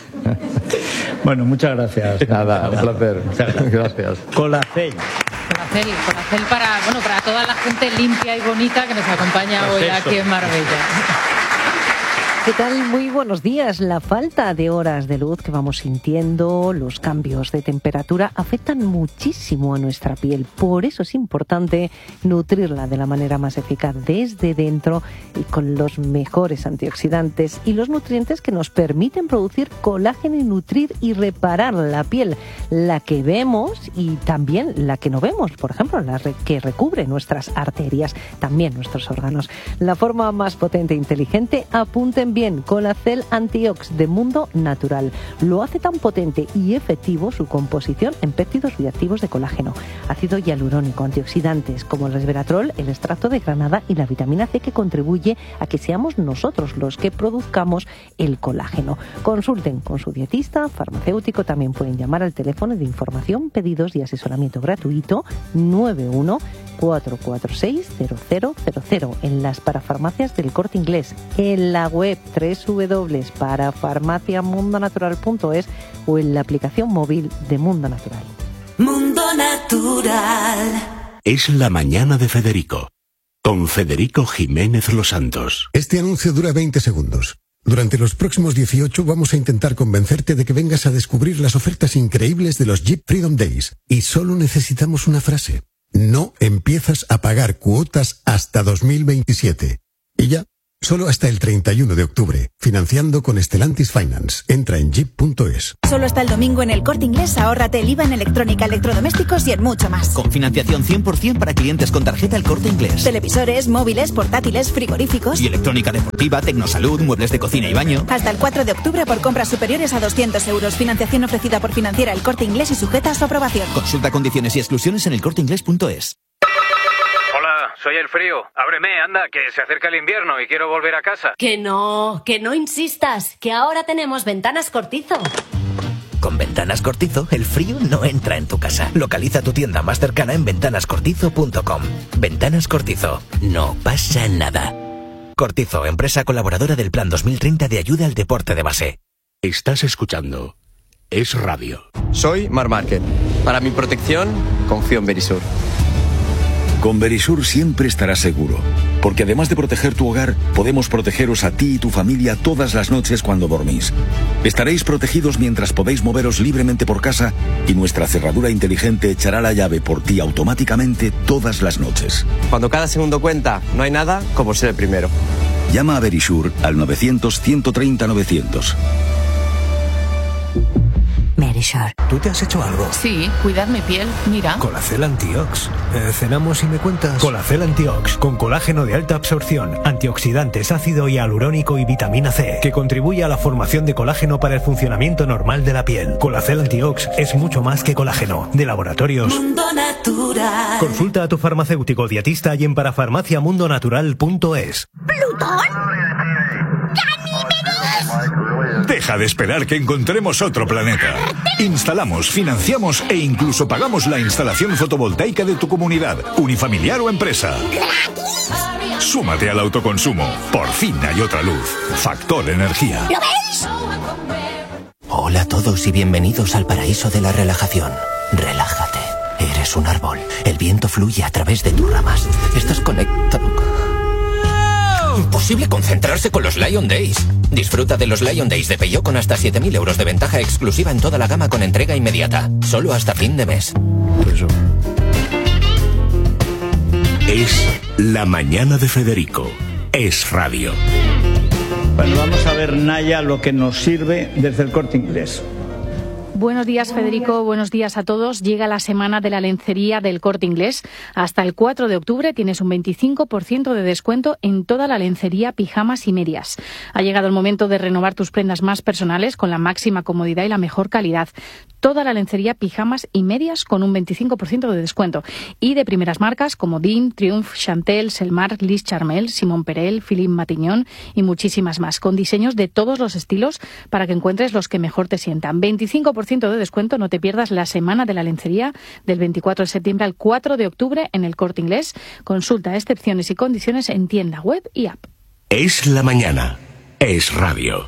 Speaker 2: Bueno, muchas gracias.
Speaker 1: Nada, un placer. Muchas gracias. gracias.
Speaker 2: Colacel.
Speaker 3: Colacel, Colacel para, bueno, para toda la gente limpia y bonita que nos acompaña pues hoy eso. Aquí en Marbella.
Speaker 6: ¿Qué tal? Muy buenos días. La falta de horas de luz que vamos sintiendo, los cambios de temperatura afectan muchísimo a nuestra piel. Por eso es importante nutrirla de la manera más eficaz desde dentro y con los mejores antioxidantes y los nutrientes que nos permiten producir colágeno y nutrir y reparar la piel, la que vemos y también la que no vemos, por ejemplo, la que recubre nuestras arterias, también nuestros órganos. La forma más potente e inteligente, apunten bien, Colacel Antiox de Mundo Natural. Lo hace tan potente y efectivo su composición en péptidos bioactivos de colágeno, ácido hialurónico, antioxidantes como el resveratrol, el extracto de granada y la vitamina C que contribuye a que seamos nosotros los que produzcamos el colágeno. Consulten con su dietista, farmacéutico, también pueden llamar al teléfono de información, pedidos y asesoramiento gratuito nueve uno cuatro cuatro seis cero cero cero cero en las parafarmacias del Corte Inglés, en la web doble u doble u doble u punto para farmacia mundo natural punto es o en la aplicación móvil de Mundo Natural.
Speaker 7: Mundo Natural.
Speaker 8: Es la mañana de Federico, con Federico Jiménez Los Santos.
Speaker 9: Este anuncio dura veinte segundos. Durante los próximos dieciocho vamos a intentar convencerte de que vengas a descubrir las ofertas increíbles de los Jeep Freedom Days. Y solo necesitamos una frase. No empiezas a pagar cuotas hasta dos mil veintisiete. Y ya, solo hasta el treinta y uno de octubre. Financiando con Stellantis Finance. Entra en jeep punto es.
Speaker 10: Solo hasta el domingo en El Corte Inglés, ahórrate el I V A en electrónica, electrodomésticos y en mucho más.
Speaker 11: Con financiación cien por ciento para clientes con tarjeta El Corte Inglés.
Speaker 10: Televisores, móviles, portátiles, frigoríficos.
Speaker 11: Y electrónica deportiva, tecnosalud, muebles de cocina y baño.
Speaker 10: Hasta el cuatro de octubre por compras superiores a doscientos euros. Financiación ofrecida por Financiera El Corte Inglés y sujeta a su aprobación.
Speaker 11: Consulta condiciones y exclusiones en el corte inglés punto es.
Speaker 12: Hola, soy el frío. Ábreme, anda, que se acerca el invierno y quiero volver a casa.
Speaker 13: Que no, que no insistas, que ahora tenemos Ventanas Cortizo.
Speaker 14: Con Ventanas Cortizo, el frío no entra en tu casa. Localiza tu tienda más cercana en ventanas cortizo punto com. Ventanas Cortizo, no pasa nada. Cortizo, empresa colaboradora del Plan dos mil treinta de ayuda al deporte de base.
Speaker 8: Estás escuchando Es Radio.
Speaker 15: Soy Mar Márquez. Para mi protección, confío en Verisur.
Speaker 16: Con Verisur siempre estarás seguro, porque además de proteger tu hogar, podemos protegeros a ti y tu familia todas las noches cuando dormís. Estaréis protegidos mientras podéis moveros libremente por casa y nuestra cerradura inteligente echará la llave por ti automáticamente todas las noches.
Speaker 15: Cuando cada segundo cuenta, no hay nada como ser el primero.
Speaker 16: Llama a Verisur al novecientos, ciento treinta, novecientos.
Speaker 17: Verisur.
Speaker 18: ¿Tú te has hecho algo?
Speaker 17: Sí, cuidar mi piel, mira.
Speaker 18: Colacel Antiox. Eh, cenamos y me cuentas. Colacel Antiox, con colágeno de alta absorción, antioxidantes, ácido hialurónico y vitamina C, que contribuye a la formación de colágeno para el funcionamiento normal de la piel. Colacel Antiox es mucho más que colágeno. De Laboratorios
Speaker 7: Mundo Natural.
Speaker 18: Consulta a tu farmacéutico dietista y en parafarmacia mundo natural punto es.
Speaker 19: ¿Plutón?
Speaker 20: Deja de esperar que encontremos otro planeta. Instalamos, financiamos e incluso pagamos la instalación fotovoltaica de tu comunidad, unifamiliar o empresa. Súmate al autoconsumo. Por fin hay otra luz. Factor Energía.
Speaker 19: ¿Lo veis?
Speaker 14: Hola a todos y bienvenidos al paraíso de la relajación. Relájate. Eres un árbol. El viento fluye a través de tus ramas. Estás conectado. Imposible concentrarse con los Lion Days. Disfruta de los Lion Days de Peugeot con hasta siete mil euros de ventaja exclusiva en toda la gama con entrega inmediata. Solo hasta fin de mes.
Speaker 8: Eso. Es la mañana de Federico. Es Radio.
Speaker 2: Bueno, vamos a ver, Naya, lo que nos sirve desde el Corte Inglés.
Speaker 21: Buenos días, Federico. Buenos días a todos. Llega la semana de la lencería del Corte Inglés. Hasta el cuatro de octubre tienes un veinticinco por ciento de descuento en toda la lencería, pijamas y medias. Ha llegado el momento de renovar tus prendas más personales con la máxima comodidad y la mejor calidad. Toda la lencería, pijamas y medias con un veinticinco por ciento de descuento. Y de primeras marcas como Dean, Triumph, Chantel, Selmar, Liz Charmel, Simon Perel, Philippe Matignon y muchísimas más. Con diseños de todos los estilos para que encuentres los que mejor te sientan. veinticinco por ciento de descuento. No te pierdas la semana de la lencería del veinticuatro de septiembre al cuatro de octubre en el Corte Inglés. Consulta excepciones y condiciones en tienda web y app.
Speaker 8: Es la mañana. Es Radio.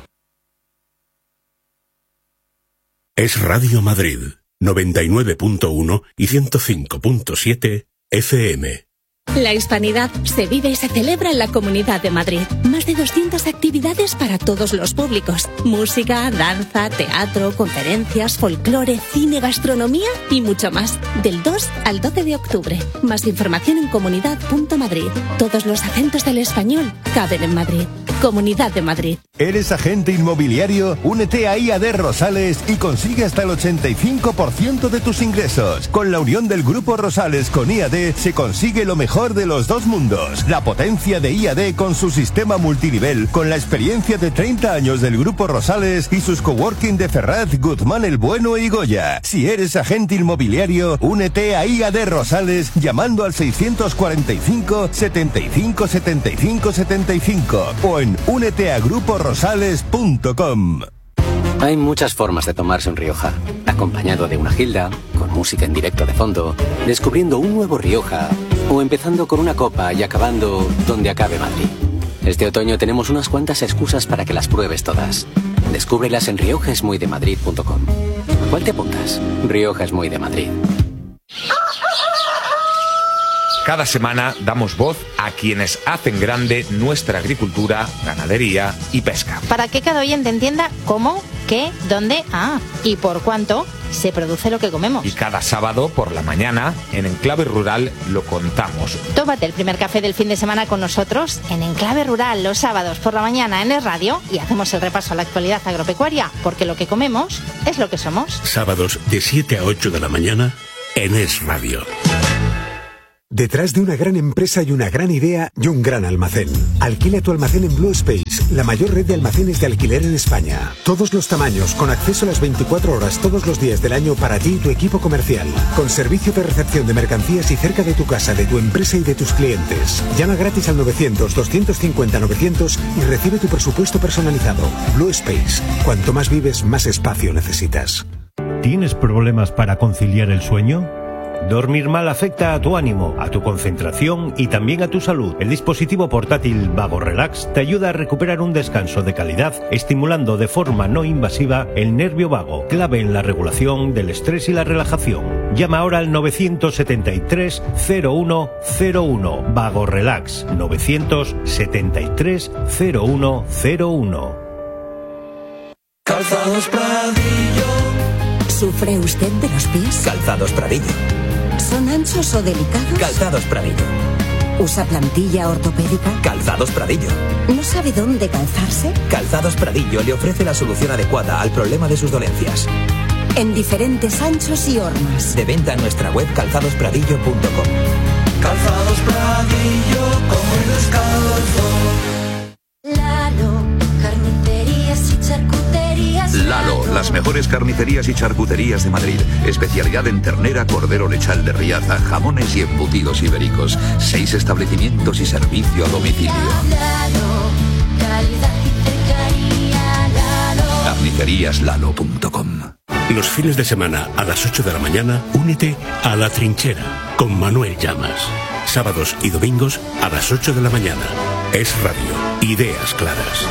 Speaker 8: Es Radio Madrid, noventa y nueve punto uno y ciento cinco punto siete F M.
Speaker 22: La hispanidad se vive y se celebra en la Comunidad de Madrid. Más de doscientas actividades para todos los públicos. Música, danza, teatro, conferencias, folclore, cine, gastronomía y mucho más. Del dos al doce de octubre. Más información en comunidad punto madrid. Todos los acentos del español caben en Madrid. Comunidad de Madrid.
Speaker 23: ¿Eres agente inmobiliario? Únete a I A D Rosales y consigue hasta el ochenta y cinco por ciento de tus ingresos. Con la unión del Grupo Rosales con I A D se consigue lo mejor de los dos mundos. La potencia de I A D con su sistema multinivel, con la experiencia de treinta años del Grupo Rosales y sus coworking de Ferraz, Guzmán el Bueno y Goya. Si eres agente inmobiliario, únete a I A D Rosales llamando al seiscientos cuarenta y cinco, setenta y cinco, setenta y cinco, setenta y cinco o en únete a grupo rosales punto com.
Speaker 24: Hay muchas formas de tomarse un Rioja. Acompañado de una gilda, con música en directo de fondo, descubriendo un nuevo Rioja, o empezando con una copa y acabando donde acabe Madrid. Este otoño tenemos unas cuantas excusas para que las pruebes todas. Descúbrelas en rioja es muy de madrid punto com. ¿Cuál te apuntas? Rioja es muy de Madrid.
Speaker 1: Cada semana damos voz a quienes hacen grande nuestra agricultura, ganadería y pesca.
Speaker 4: Para que cada oyente entienda cómo, qué, dónde, ah, y por cuánto se produce lo que comemos.
Speaker 1: Y cada sábado por la mañana, en Enclave Rural, lo contamos.
Speaker 4: Tómate el primer café del fin de semana con nosotros en Enclave Rural los sábados por la mañana en Es Radio y hacemos el repaso a la actualidad agropecuaria, porque lo que comemos es lo que somos.
Speaker 8: Sábados de siete a ocho de la mañana en Es Radio.
Speaker 5: Detrás de una gran empresa y una gran idea y un gran almacén. Alquila tu almacén en Blue Space, la mayor red de almacenes de alquiler en España. Todos los tamaños, con acceso a las veinticuatro horas todos los días del año para ti y tu equipo comercial. Con servicio de recepción de mercancías y cerca de tu casa, de tu empresa y de tus clientes. Llama gratis al novecientos, doscientos cincuenta, novecientos y recibe tu presupuesto personalizado. Blue Space. Cuanto más vives, más espacio necesitas.
Speaker 18: ¿Tienes problemas para conciliar el sueño? Dormir mal afecta a tu ánimo, a tu concentración y también a tu salud. El dispositivo portátil Vago Relax te ayuda a recuperar un descanso de calidad, estimulando de forma no invasiva el nervio vago, clave en la regulación del estrés y la relajación. Llama ahora al novecientos setenta y tres, cero uno cero uno. Vago Relax, novecientos setenta y tres, cero uno cero uno.
Speaker 19: Calzados Pradillo.
Speaker 25: ¿Sufre usted de los pies?
Speaker 19: Calzados Pradillo.
Speaker 25: ¿Son anchos o delicados?
Speaker 19: Calzados Pradillo.
Speaker 25: ¿Usa plantilla ortopédica?
Speaker 19: Calzados Pradillo.
Speaker 25: ¿No sabe dónde calzarse?
Speaker 19: Calzados Pradillo le ofrece la solución adecuada al problema de sus dolencias.
Speaker 25: En diferentes anchos y hormas.
Speaker 19: De venta en nuestra web calzados pradillo punto com. Calzados Pradillo, como el descalzo.
Speaker 25: Lalo, carnicerías y charcuterías.
Speaker 26: Lalo, las mejores carnicerías y charcuterías de Madrid. Especialidad en ternera, cordero lechal de Riaza, jamones y embutidos ibéricos. Seis establecimientos y servicio a domicilio.
Speaker 25: Lalo, calidad y cercanía. Lalo.
Speaker 26: carnicerías lalo punto com.
Speaker 8: Los fines de semana a las ocho de la mañana, únete a La Trinchera con Manuel Llamas. Sábados y domingos a las ocho de la mañana. Es Radio. Ideas claras.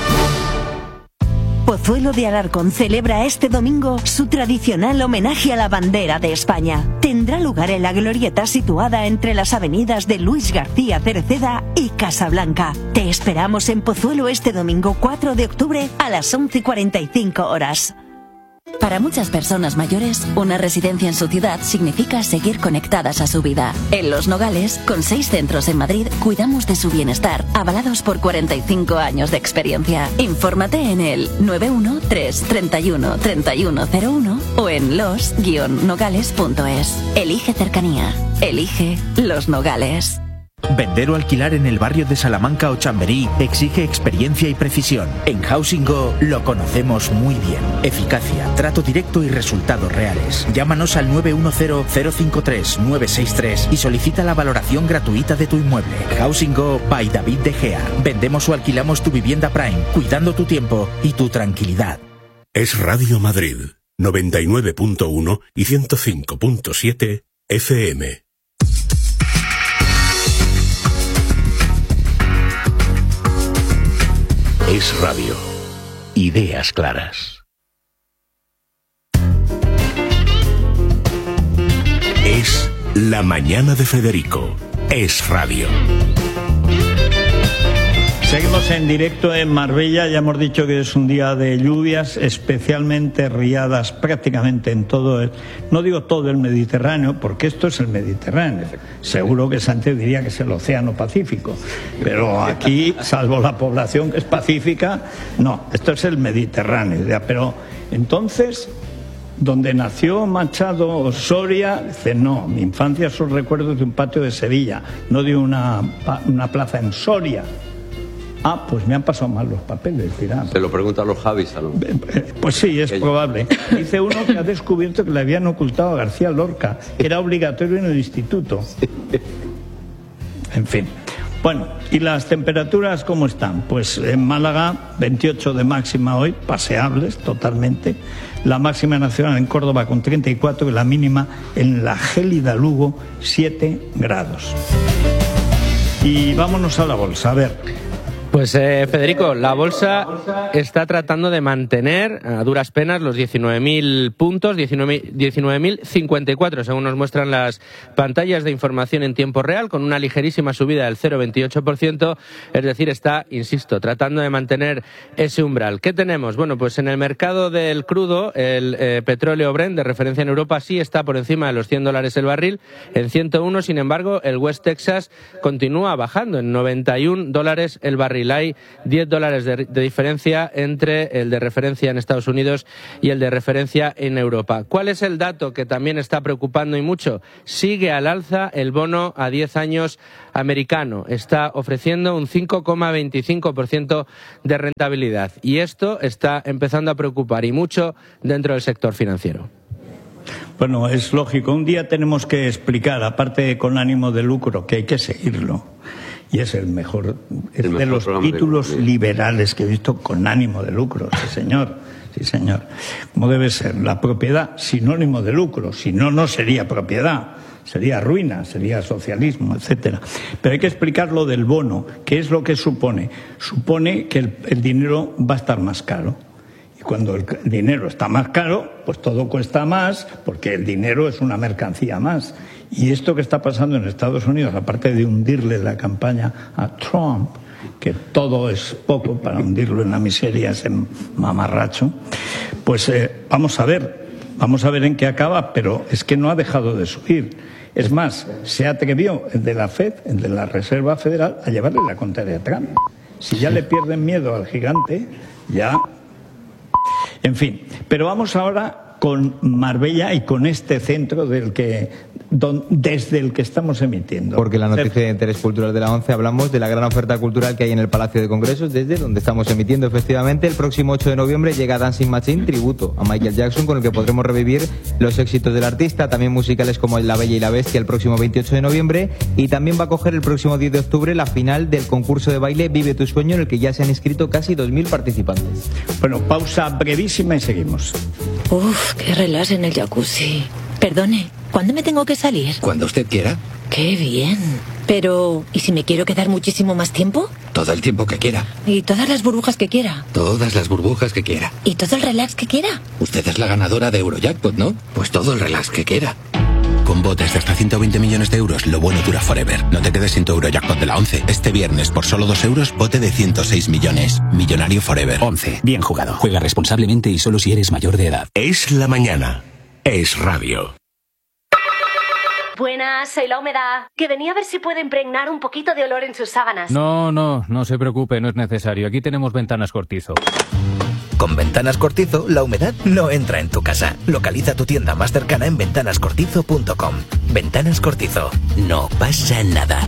Speaker 27: Pozuelo de Alarcón celebra este domingo su tradicional homenaje a la bandera de España. Tendrá lugar en la glorieta situada entre las avenidas de Luis García Cereceda y Casablanca. Te esperamos en Pozuelo este domingo cuatro de octubre a las once y cuarenta y cinco horas.
Speaker 22: Para muchas personas mayores, una residencia en su ciudad significa seguir conectadas a su vida. En Los Nogales, con seis centros en Madrid, cuidamos de su bienestar, avalados por cuarenta y cinco años de experiencia. Infórmate en el nueve uno tres, treinta y uno, treinta y uno cero uno o en los guion nogales punto es. Elige cercanía. Elige Los Nogales.
Speaker 11: Vender o alquilar en el barrio de Salamanca o Chamberí exige experiencia y precisión. En Housing Go lo conocemos muy bien. Eficacia, trato directo y resultados reales. Llámanos al nueve uno cero, cero cinco tres, nueve seis tres y solicita la valoración gratuita de tu inmueble. Housing Go by David De Gea. Vendemos o alquilamos tu vivienda Prime, cuidando tu tiempo y tu tranquilidad.
Speaker 8: Es Radio Madrid, noventa y nueve punto uno y ciento cinco punto siete F M. Es Radio. Ideas claras. Es La Mañana de Federico. Es Radio.
Speaker 2: Seguimos en directo en Marbella. Ya hemos dicho que es un día de lluvias, especialmente riadas prácticamente en todo el, no digo todo el Mediterráneo, porque esto es el Mediterráneo. Seguro que Sánchez diría que es el Océano Pacífico, pero aquí, salvo la población que es pacífica, no, esto es el Mediterráneo. Pero entonces, donde nació Machado Soria, dice, no, mi infancia son recuerdos de un patio de Sevilla, no de una, una plaza en Soria. Ah, pues me han pasado mal los papeles, dirá.
Speaker 28: Se lo preguntan los Javis, ¿no?
Speaker 2: Pues sí, es probable. Dice uno que ha descubierto que le habían ocultado a García Lorca, que era obligatorio en el instituto. En fin. Bueno, ¿y las temperaturas cómo están? Pues en Málaga, veintiocho de máxima hoy, paseables totalmente. La máxima nacional en Córdoba con treinta y cuatro y la mínima en la gélida Lugo, siete grados. Y vámonos a la bolsa, a ver.
Speaker 3: Pues eh, Federico, la bolsa está tratando de mantener a duras penas los diecinueve mil puntos, diecinueve mil cincuenta y cuatro según nos muestran las pantallas de información en tiempo real, con una ligerísima subida del cero coma veintiocho por ciento, es decir, está, insisto, tratando de mantener ese umbral. ¿Qué tenemos? Bueno, pues en el mercado del crudo, el eh, petróleo Brent de referencia en Europa sí está por encima de los cien dólares el barril, en ciento uno, sin embargo, el West Texas continúa bajando en noventa y un dólares el barril. Hay diez dólares de, de diferencia entre el de referencia en Estados Unidos y el de referencia en Europa. ¿Cuál es el dato que también está preocupando y mucho? Sigue al alza el bono a diez años americano. Está ofreciendo un cinco coma veinticinco por ciento de rentabilidad. Y esto está empezando a preocupar y mucho dentro del sector financiero.
Speaker 2: Bueno, es lógico. Un día tenemos que explicar, aparte con ánimo de lucro, que hay que seguirlo. Y es el mejor, es el de los títulos de... liberales que he visto con ánimo de lucro, sí señor, sí señor. ¿Cómo debe ser? La propiedad, sinónimo de lucro, si no, no sería propiedad, sería ruina, sería socialismo, etcétera. Pero hay que explicar lo del bono, ¿qué es lo que supone? Supone que el, el dinero va a estar más caro. Y cuando el, el dinero está más caro, pues todo cuesta más, porque el dinero es una mercancía más. Y esto que está pasando en Estados Unidos, aparte de hundirle la campaña a Trump, que todo es poco para hundirlo en la miseria, ese mamarracho, pues eh, vamos a ver, vamos a ver en qué acaba, pero es que no ha dejado de subir. Es más, se atrevió el de la Fed, el de la Reserva Federal, a llevarle la contraria a Trump. Si ya le pierden miedo al gigante, ya... En fin, pero vamos ahora con Marbella y con este centro del que... Don, desde el que estamos emitiendo.
Speaker 6: Porque la noticia de interés cultural de la ONCE hablamos de la gran oferta cultural que hay en el Palacio de Congresos, desde donde estamos emitiendo. Efectivamente, el próximo ocho de noviembre llega Dancing Machine, tributo a Michael Jackson, con el que podremos revivir los éxitos del artista, también musicales como La Bella y la Bestia el próximo veintiocho de noviembre, y también va a coger el próximo diez de octubre la final del concurso de baile Vive tu sueño, en el que ya se han inscrito casi dos mil participantes.
Speaker 2: Bueno, pausa brevísima y seguimos.
Speaker 9: Uf, qué relax en el jacuzzi. Perdone, ¿cuándo me tengo que salir?
Speaker 24: Cuando usted quiera.
Speaker 9: ¡Qué bien! Pero, ¿y si me quiero quedar muchísimo más tiempo?
Speaker 24: Todo el tiempo que quiera.
Speaker 9: ¿Y todas las burbujas que quiera?
Speaker 24: Todas las burbujas que quiera.
Speaker 9: ¿Y todo el relax que quiera?
Speaker 24: Usted es la ganadora de Eurojackpot, ¿no? Pues todo el relax que quiera. Con botes de hasta ciento veinte millones de euros, lo bueno dura forever. No te quedes sin tu Eurojackpot de la ONCE. Este viernes, por solo dos euros, bote de ciento seis millones. Millonario forever.
Speaker 10: ONCE. Bien jugado. Juega responsablemente y solo si eres mayor de edad.
Speaker 8: Es la mañana. Es radio.
Speaker 12: Buenas, soy la humedad. Que venía a ver si puede impregnar un poquito de olor en sus sábanas.
Speaker 13: No, no, no se preocupe, no es necesario. Aquí tenemos Ventanas Cortizo.
Speaker 15: Con Ventanas Cortizo, la humedad no entra en tu casa. Localiza tu tienda más cercana en ventanas cortizo punto com. Ventanas Cortizo. No pasa nada.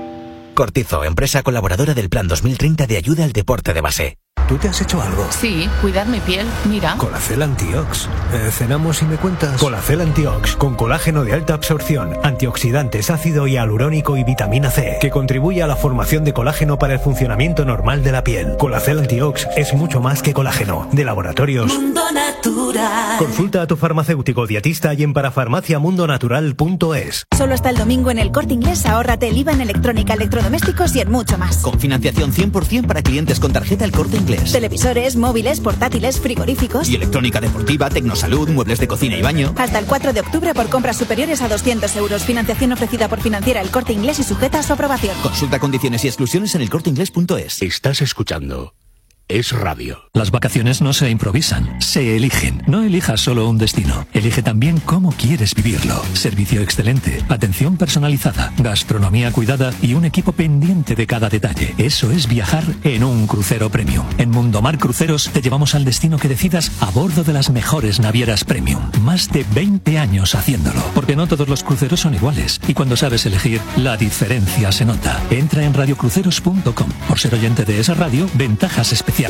Speaker 15: Cortizo, empresa colaboradora del Plan dos mil treinta de ayuda al deporte de base.
Speaker 18: ¿Tú te has hecho algo?
Speaker 17: Sí, cuidar mi piel, mira.
Speaker 18: Colacel Antiox. Eh, ¿Cenamos y me cuentas? Colacel Antiox, con colágeno de alta absorción, antioxidantes, ácido hialurónico y vitamina C, que contribuye a la formación de colágeno para el funcionamiento normal de la piel. Colacel Antiox es mucho más que colágeno. De laboratorios
Speaker 7: Mundo Natural.
Speaker 18: Consulta a tu farmacéutico dietista y en parafarmacia mundo natural punto es.
Speaker 28: Solo hasta el domingo en el Corte Inglés ahórrate el I V A en electrónica, electrodomésticos y en mucho más.
Speaker 14: Con financiación cien por ciento para clientes con tarjeta El Corte Inglés.
Speaker 28: Televisores, móviles, portátiles, frigoríficos
Speaker 14: y electrónica deportiva, tecnosalud, muebles de cocina y baño.
Speaker 28: Hasta el cuatro de octubre por compras superiores a doscientos euros. Financiación ofrecida por Financiera El Corte Inglés y sujeta a su aprobación.
Speaker 14: Consulta condiciones y exclusiones en el corte inglés punto es.
Speaker 8: Estás escuchando Es Radio.
Speaker 29: Las vacaciones no se improvisan, se eligen. No elijas solo un destino, elige también cómo quieres vivirlo. Servicio excelente, atención personalizada, gastronomía cuidada y un equipo pendiente de cada detalle. Eso es viajar en un crucero premium. En Mundomar Cruceros te llevamos al destino que decidas a bordo de las mejores navieras premium. Más de veinte años haciéndolo, porque no todos los cruceros son iguales y cuando sabes elegir, la diferencia se nota. Entra en radio cruceros punto com. Por ser oyente de esa radio, ventajas especiales.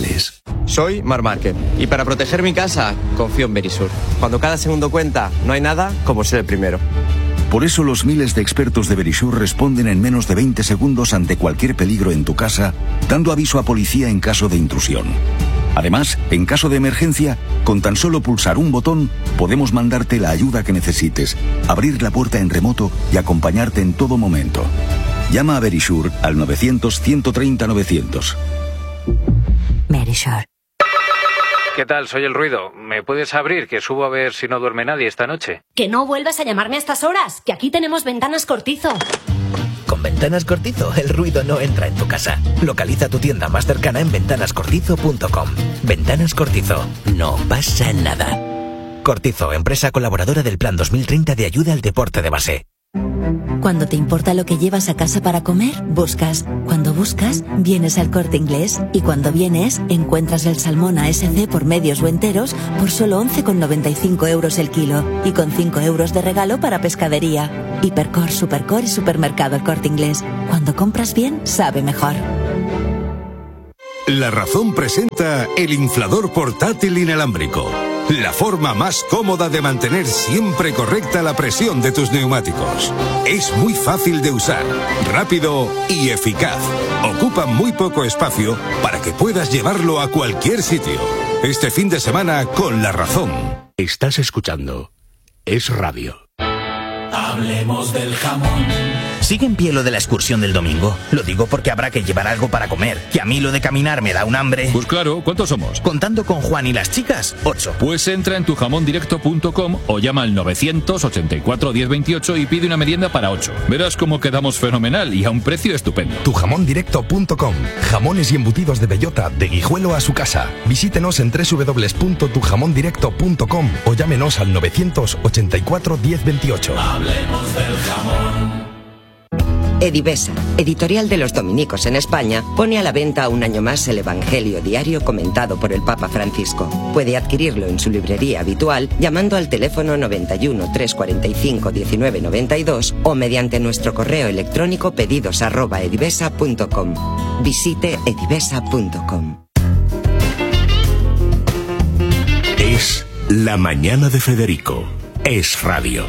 Speaker 30: Soy Mar Márquez y para proteger mi casa confío en Verisur. Cuando cada segundo cuenta, no hay nada como ser el primero.
Speaker 16: Por eso los miles de expertos de Verisur responden en menos de veinte segundos ante cualquier peligro en tu casa, dando aviso a policía en caso de intrusión. Además, en caso de emergencia, con tan solo pulsar un botón, podemos mandarte la ayuda que necesites, abrir la puerta en remoto y acompañarte en todo momento. Llama a Verisur al novecientos, ciento treinta, novecientos.
Speaker 22: Verisur.
Speaker 13: ¿Qué tal? Soy el ruido. ¿Me puedes abrir? Que subo a ver si no duerme nadie esta noche.
Speaker 12: Que no vuelvas a llamarme a estas horas, que aquí tenemos Ventanas Cortizo.
Speaker 15: Con Ventanas Cortizo, el ruido no entra en tu casa. Localiza tu tienda más cercana en ventanas cortizo punto com. Ventanas Cortizo. No pasa nada. Cortizo, empresa colaboradora del Plan dos mil treinta de ayuda al deporte de base.
Speaker 22: Cuando te importa lo que llevas a casa para comer, buscas. Cuando buscas, vienes al Corte Inglés. Y cuando vienes, encuentras el salmón A S C por medios o enteros por solo once con noventa y cinco euros el kilo. Y con cinco euros de regalo para pescadería. Hipercor, Supercor y Supermercado El Corte Inglés. Cuando compras bien, sabe mejor.
Speaker 1: La Razón presenta el inflador portátil inalámbrico. La forma más cómoda de mantener siempre correcta la presión de tus neumáticos. Es muy fácil de usar, rápido y eficaz. Ocupa muy poco espacio para que puedas llevarlo a cualquier sitio. Este fin de semana con La Razón.
Speaker 8: Estás escuchando Es Radio.
Speaker 11: Hablemos del jamón. ¿Sigue en pie lo de la excursión del domingo? Lo digo porque habrá que llevar algo para comer, que a mí lo de caminar me da un hambre.
Speaker 4: Pues claro, ¿cuántos somos?
Speaker 11: Contando con Juan y las chicas, ocho.
Speaker 4: Pues entra en tu jamón directo punto com o llama al novecientos ochenta y cuatro, diez veintiocho y pide una merienda para ocho. Verás cómo quedamos fenomenal y a un precio estupendo.
Speaker 5: tu jamón directo punto com. Jamones y embutidos de bellota, de Guijuelo a su casa. Visítenos en doble u doble u doble u punto tu jamón directo punto com o llámenos al novecientos ochenta y cuatro, diez veintiocho.
Speaker 11: Hablemos del jamón.
Speaker 19: Edivesa, editorial de los dominicos en España, pone a la venta un año más el Evangelio diario comentado por el Papa Francisco. Puede adquirirlo en su librería habitual llamando al teléfono noventa y uno, trescientos cuarenta y cinco, diecinueve noventa y dos o mediante nuestro correo electrónico pedidos arroba edivesa punto com. Visite edivesa punto com.
Speaker 8: Es La Mañana de Federico. Es Radio.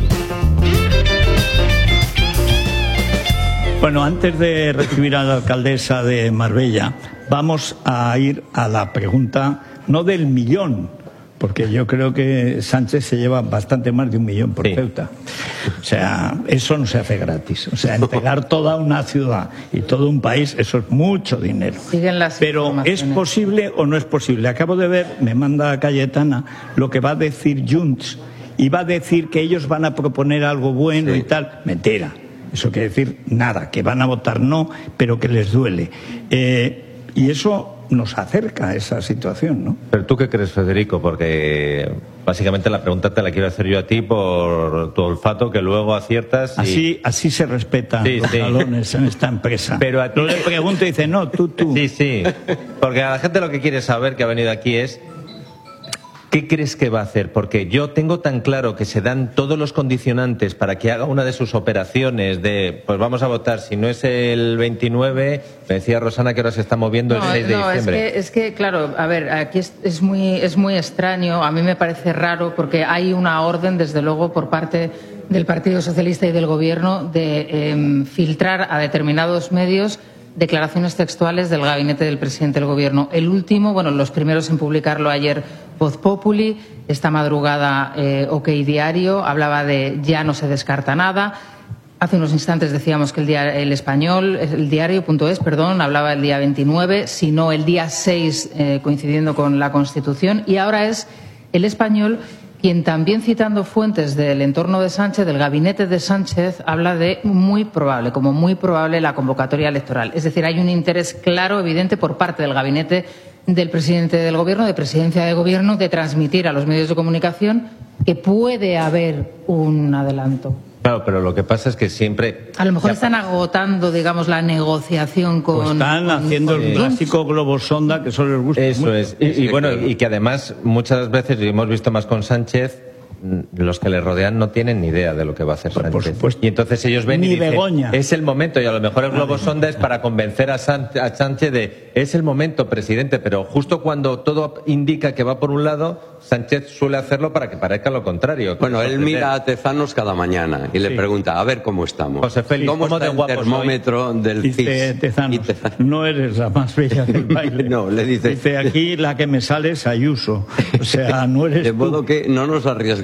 Speaker 2: Bueno, antes de recibir a la alcaldesa de Marbella, vamos a ir a la pregunta, no del millón, porque yo creo que Sánchez se lleva bastante más de un millón por sí. Ceuta. O sea, eso no se hace gratis. O sea, entregar toda una ciudad y todo un país, eso es mucho dinero.
Speaker 20: Siguen las
Speaker 2: Pero ¿es posible o no es posible? Acabo de ver, me manda Cayetana, lo que va a decir Junts, y va a decir que ellos van a proponer algo bueno sí. y tal. Mentira. Eso quiere decir nada, que van a votar no, pero que les duele. Eh, y eso nos acerca a esa situación, ¿no?
Speaker 21: Pero ¿tú qué crees, Federico? Porque básicamente la pregunta te la quiero hacer yo a ti por tu olfato, que luego aciertas y...
Speaker 2: Así, así se respetan sí, los sí. balones en esta empresa.
Speaker 21: Pero a ti...
Speaker 2: Yo le pregunto y dice, no, tú, tú.
Speaker 21: Sí, sí. Porque a la gente lo que quiere saber, que ha venido aquí, es... ¿qué crees que va a hacer? Porque yo tengo tan claro que se dan todos los condicionantes para que haga una de sus operaciones de, pues vamos a votar, si no es el veintinueve, me decía Rosana que ahora se está moviendo no, el seis de
Speaker 20: no,
Speaker 21: diciembre.
Speaker 20: Es que, es que, claro, a ver, aquí es, es, muy, es muy extraño, a mí me parece raro, porque hay una orden, desde luego, por parte del Partido Socialista y del Gobierno de eh, filtrar a determinados medios declaraciones textuales del gabinete del presidente del Gobierno. El último, bueno, los primeros en publicarlo ayer, Voz Populi, esta madrugada eh, OK Diario, hablaba de ya no se descarta nada. Hace unos instantes decíamos que el, día, el español, el diario.es, perdón, hablaba el día veintinueve, si no el día seis, eh, coincidiendo con la Constitución. Y ahora es el español quien, también citando fuentes del entorno de Sánchez, del gabinete de Sánchez, habla de muy probable, como muy probable la convocatoria electoral. Es decir, hay un interés claro, evidente, por parte del gabinete del presidente del Gobierno, de presidencia de Gobierno, de transmitir a los medios de comunicación que puede haber un adelanto.
Speaker 21: Claro, pero lo que pasa es que siempre...
Speaker 20: A lo mejor están agotando, digamos, la negociación con...
Speaker 2: Pues están
Speaker 20: con,
Speaker 2: haciendo
Speaker 20: con
Speaker 2: el clásico globo sonda que solo les gusta
Speaker 21: Eso
Speaker 2: mucho.
Speaker 21: es. Y, y bueno, y que además muchas veces, y hemos visto más con Sánchez, los que le rodean no tienen ni idea de lo que va a hacer Sánchez.
Speaker 2: Por supuesto.
Speaker 21: Y entonces ellos ven
Speaker 2: Ni
Speaker 21: y dicen,
Speaker 2: Begoña.
Speaker 21: es el momento, y a lo mejor el globo sonda es para convencer a Sánchez, a Sánchez de, es el momento, presidente, pero justo cuando todo indica que va por un lado, Sánchez suele hacerlo para que parezca lo contrario.
Speaker 23: Bueno, él mira a Tezanos cada mañana y sí. le pregunta, a ver cómo estamos.
Speaker 21: José Félix,
Speaker 23: ¿cómo, ¿cómo
Speaker 21: está
Speaker 23: el termómetro
Speaker 21: soy?
Speaker 23: del
Speaker 2: Dice
Speaker 23: C I S?
Speaker 2: Tezanos, Tezanos, no eres la más bella del baile.
Speaker 23: No, le dice...
Speaker 2: Dice, aquí la que me sale es Ayuso. O sea, no eres
Speaker 23: De modo
Speaker 2: tú.
Speaker 23: que no nos arriesguemos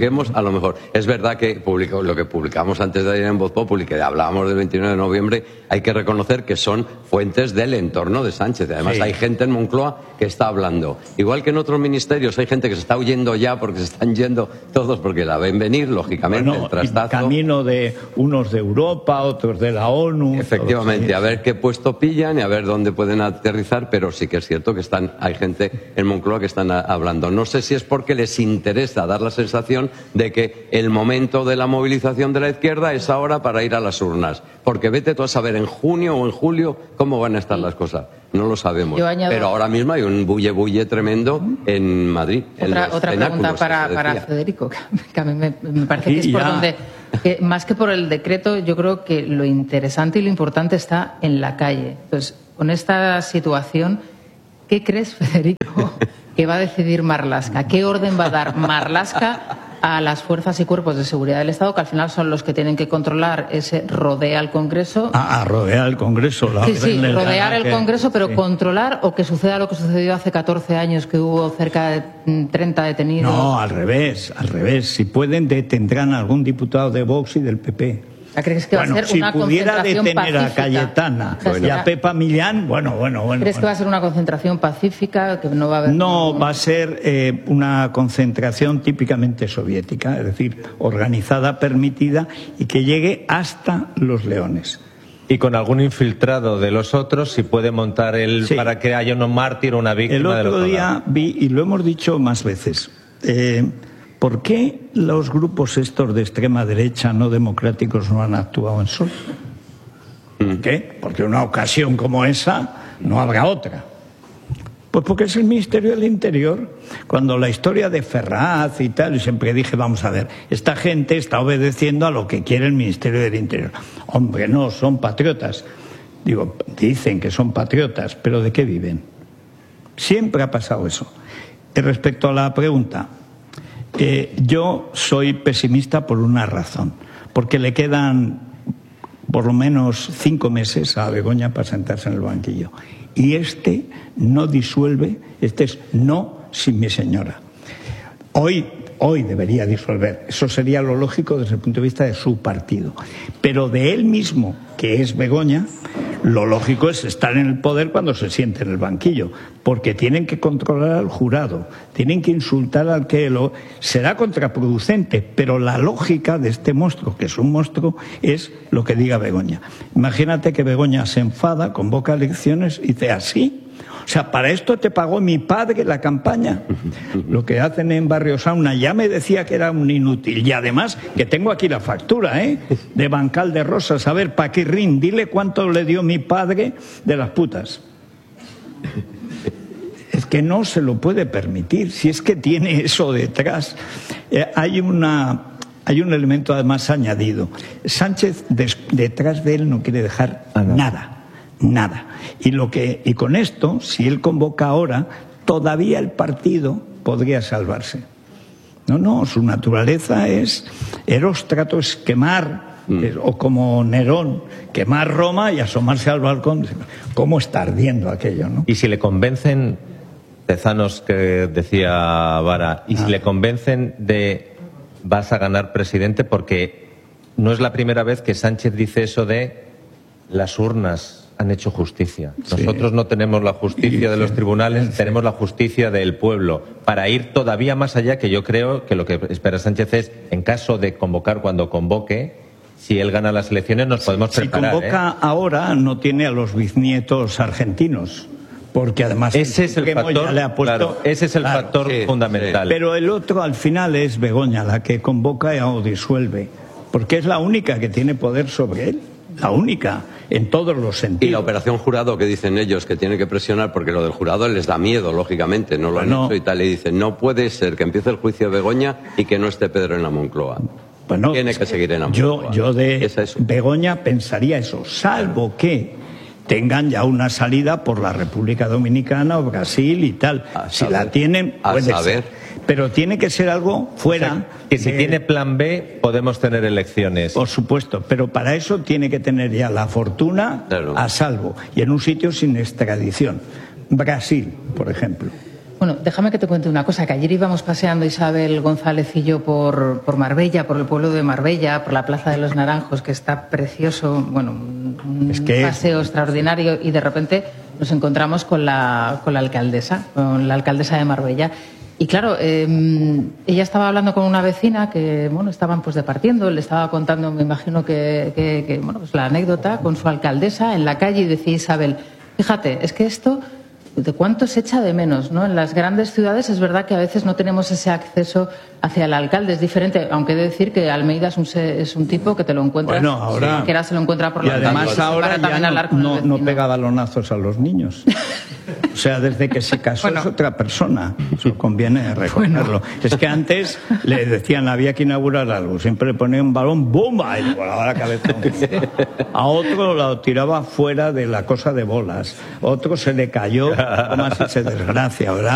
Speaker 23: publiquemos, a lo mejor. Es verdad que publico, lo que publicamos antes de ayer en Voz Populi, que hablábamos del veintinueve de noviembre, hay que reconocer que son fuentes del entorno de Sánchez. Además, sí. hay gente en Moncloa que está hablando. Igual que en otros ministerios hay gente que se está huyendo ya porque se están yendo todos porque la ven venir, lógicamente,
Speaker 2: bueno,
Speaker 23: el trastazo.
Speaker 2: Camino de unos de Europa, otros de la ONU.
Speaker 23: Efectivamente, a ver qué puesto pillan y a ver dónde pueden aterrizar, pero sí que es cierto que están, hay gente en Moncloa que están a, hablando. No sé si es porque les interesa dar la sensación de que el momento de la movilización de la izquierda es ahora para ir a las urnas. Porque vete tú a saber en junio o en julio cómo van a estar las cosas. No lo sabemos.
Speaker 20: Añado...
Speaker 23: Pero ahora mismo hay un bulle bulle tremendo en Madrid.
Speaker 20: Otra,
Speaker 23: en
Speaker 20: otra pregunta para, para Federico, que a mí me, me parece que es por
Speaker 2: ya.
Speaker 20: donde, que más que por el decreto, yo creo que lo interesante y lo importante está en la calle. Entonces, con esta situación, ¿qué crees, Federico, que va a decidir Marlaska? ¿Qué orden va a dar Marlaska a las fuerzas y cuerpos de seguridad del Estado, que al final son los que tienen que controlar ese rodea al Congreso?
Speaker 2: Ah, rodear el Congreso. La
Speaker 20: sí, sí, rodear el
Speaker 2: que,
Speaker 20: Congreso, pero
Speaker 2: sí.
Speaker 20: controlar o que suceda lo que sucedió hace catorce años, que hubo cerca de treinta detenidos.
Speaker 2: No, al revés, al revés. Si pueden, detendrán a algún diputado de Vox y del P P.
Speaker 20: ¿Crees que
Speaker 2: bueno,
Speaker 20: va a ser
Speaker 2: si
Speaker 20: una
Speaker 2: pudiera
Speaker 20: concentración
Speaker 2: detener
Speaker 20: pacífica?
Speaker 2: a Cayetana o sea, y a Pepa Millán, bueno, bueno, bueno.
Speaker 20: ¿Crees
Speaker 2: bueno.
Speaker 20: que va a ser una concentración pacífica? Que no va a haber.
Speaker 2: No, ningún... va a ser eh, una concentración típicamente soviética, es decir, organizada, permitida y que llegue hasta Los Leones.
Speaker 21: Y con algún infiltrado de los otros, si puede montar el sí. para que haya un mártir o una víctima del otro
Speaker 2: El otro día
Speaker 21: lado.
Speaker 2: vi, y lo hemos dicho más veces, eh, ¿por qué los grupos estos de extrema derecha no democráticos no han actuado en Sol? ¿Por qué? Porque una ocasión como esa no habrá otra. Pues porque es el Ministerio del Interior. Cuando la historia de Ferraz y tal, y siempre dije, vamos a ver, esta gente está obedeciendo a lo que quiere el Ministerio del Interior. Hombre, no, son patriotas. Digo, dicen que son patriotas, pero ¿de qué viven? Siempre ha pasado eso. Y respecto a la pregunta, Eh, yo soy pesimista por una razón, porque le quedan por lo menos cinco meses a Begoña para sentarse en el banquillo. Y este no disuelve, este es no sin mi señora. Hoy, hoy debería disolver, eso sería lo lógico desde el punto de vista de su partido. Pero de él mismo, que es Begoña, lo lógico es estar en el poder cuando se siente en el banquillo, porque tienen que controlar al jurado, tienen que insultar al que lo... Será contraproducente, pero la lógica de este monstruo, que es un monstruo, es lo que diga Begoña. Imagínate que Begoña se enfada, convoca elecciones y dice así. O sea, para esto te pagó mi padre la campaña. Lo que hacen en Barrio Sauna, ya me decía que era un inútil. Y además, que tengo aquí la factura, ¿eh? De Bancal de Rosas. A ver, Paquirrín, dile cuánto le dio mi padre de las putas. Es que no se lo puede permitir, si es que tiene eso detrás. Eh, hay una... Hay un elemento además añadido. Sánchez des, detrás de él no quiere dejar ah, no. nada. Nada. Y, lo que, y con esto, si él convoca ahora, todavía el partido podría salvarse. No, no, su naturaleza es Heróstrato, es quemar, mm. es, o como Nerón, quemar Roma y asomarse al balcón. ¿Cómo está ardiendo aquello, no?
Speaker 21: Y si le convencen, Tezanos que decía Vara, y ah. si le convencen de vas a ganar presidente, porque no es la primera vez que Sánchez dice eso de las urnas han hecho justicia. Nosotros sí. no tenemos la justicia de los tribunales, sí. tenemos la justicia del pueblo. Para ir todavía más allá, que yo creo que lo que espera Sánchez es, en caso de convocar cuando convoque, si él gana las elecciones nos podemos
Speaker 2: si
Speaker 21: preparar.
Speaker 2: Si convoca
Speaker 21: ¿eh?
Speaker 2: ahora, no tiene a los bisnietos argentinos. Porque además
Speaker 21: ese es el factor,
Speaker 2: le ha puesto,
Speaker 21: claro, ese es el
Speaker 2: claro,
Speaker 21: factor
Speaker 2: sí,
Speaker 21: fundamental.
Speaker 2: Pero el otro al final es Begoña, la que convoca o disuelve, porque es la única que tiene poder sobre él. La única, en todos los sentidos.
Speaker 23: Y la operación jurado que dicen ellos que tiene que presionar, porque lo del jurado les da miedo, lógicamente, no lo
Speaker 2: bueno,
Speaker 23: han hecho y tal, y dicen, no puede ser que empiece el juicio de Begoña y que no esté Pedro en la Moncloa.
Speaker 2: Bueno,
Speaker 23: tiene que seguir en la Moncloa.
Speaker 2: Yo, yo de Begoña pensaría eso, salvo que tengan ya una salida por la República Dominicana o Brasil y tal. A si saber, la tienen, puede
Speaker 23: a saber.
Speaker 2: ser. Pero tiene que ser algo fuera.
Speaker 21: O sea, que si
Speaker 2: de...
Speaker 21: tiene plan B, podemos tener elecciones.
Speaker 2: Por supuesto, pero para eso tiene que tener ya la fortuna claro. a salvo y en un sitio sin extradición. Brasil, por ejemplo.
Speaker 20: Bueno, déjame que te cuente una cosa, que ayer íbamos paseando Isabel González y yo por, por Marbella, por el pueblo de Marbella, por la Plaza de los Naranjos, que está precioso, bueno, un
Speaker 2: es que
Speaker 20: paseo extraordinario, y de repente nos encontramos con la, con la alcaldesa, con la alcaldesa de Marbella. Y claro, eh, ella estaba hablando con una vecina que, bueno, estaban pues departiendo, le estaba contando, me imagino que, que, que bueno, pues la anécdota con su alcaldesa en la calle, y decía Isabel, fíjate, es que esto, ¿de cuánto se echa de menos, ¿no? En las grandes ciudades es verdad que a veces no tenemos ese acceso hacia el alcalde, es diferente, aunque he de decir que Almeida es un, es un tipo que te lo encuentras,
Speaker 2: bueno, ahora,
Speaker 20: que era se lo encuentra por
Speaker 2: y
Speaker 20: la calle.
Speaker 2: además
Speaker 20: Y
Speaker 2: ahora
Speaker 20: para
Speaker 2: ya
Speaker 20: hablar
Speaker 2: no,
Speaker 20: con
Speaker 2: no,
Speaker 20: el
Speaker 2: no
Speaker 20: vecino.
Speaker 2: pega balonazos a los niños. O sea, desde que se casó
Speaker 20: Bueno.
Speaker 2: es otra persona. Eso conviene reconocerlo. Es que antes le decían, había que inaugurar algo. Siempre le ponía un balón, ¡bomba! Y le volaba la cabeza. A otro lo tiraba fuera de la cosa de bolas. Otro se le cayó, como así se desgracia, ¿verdad?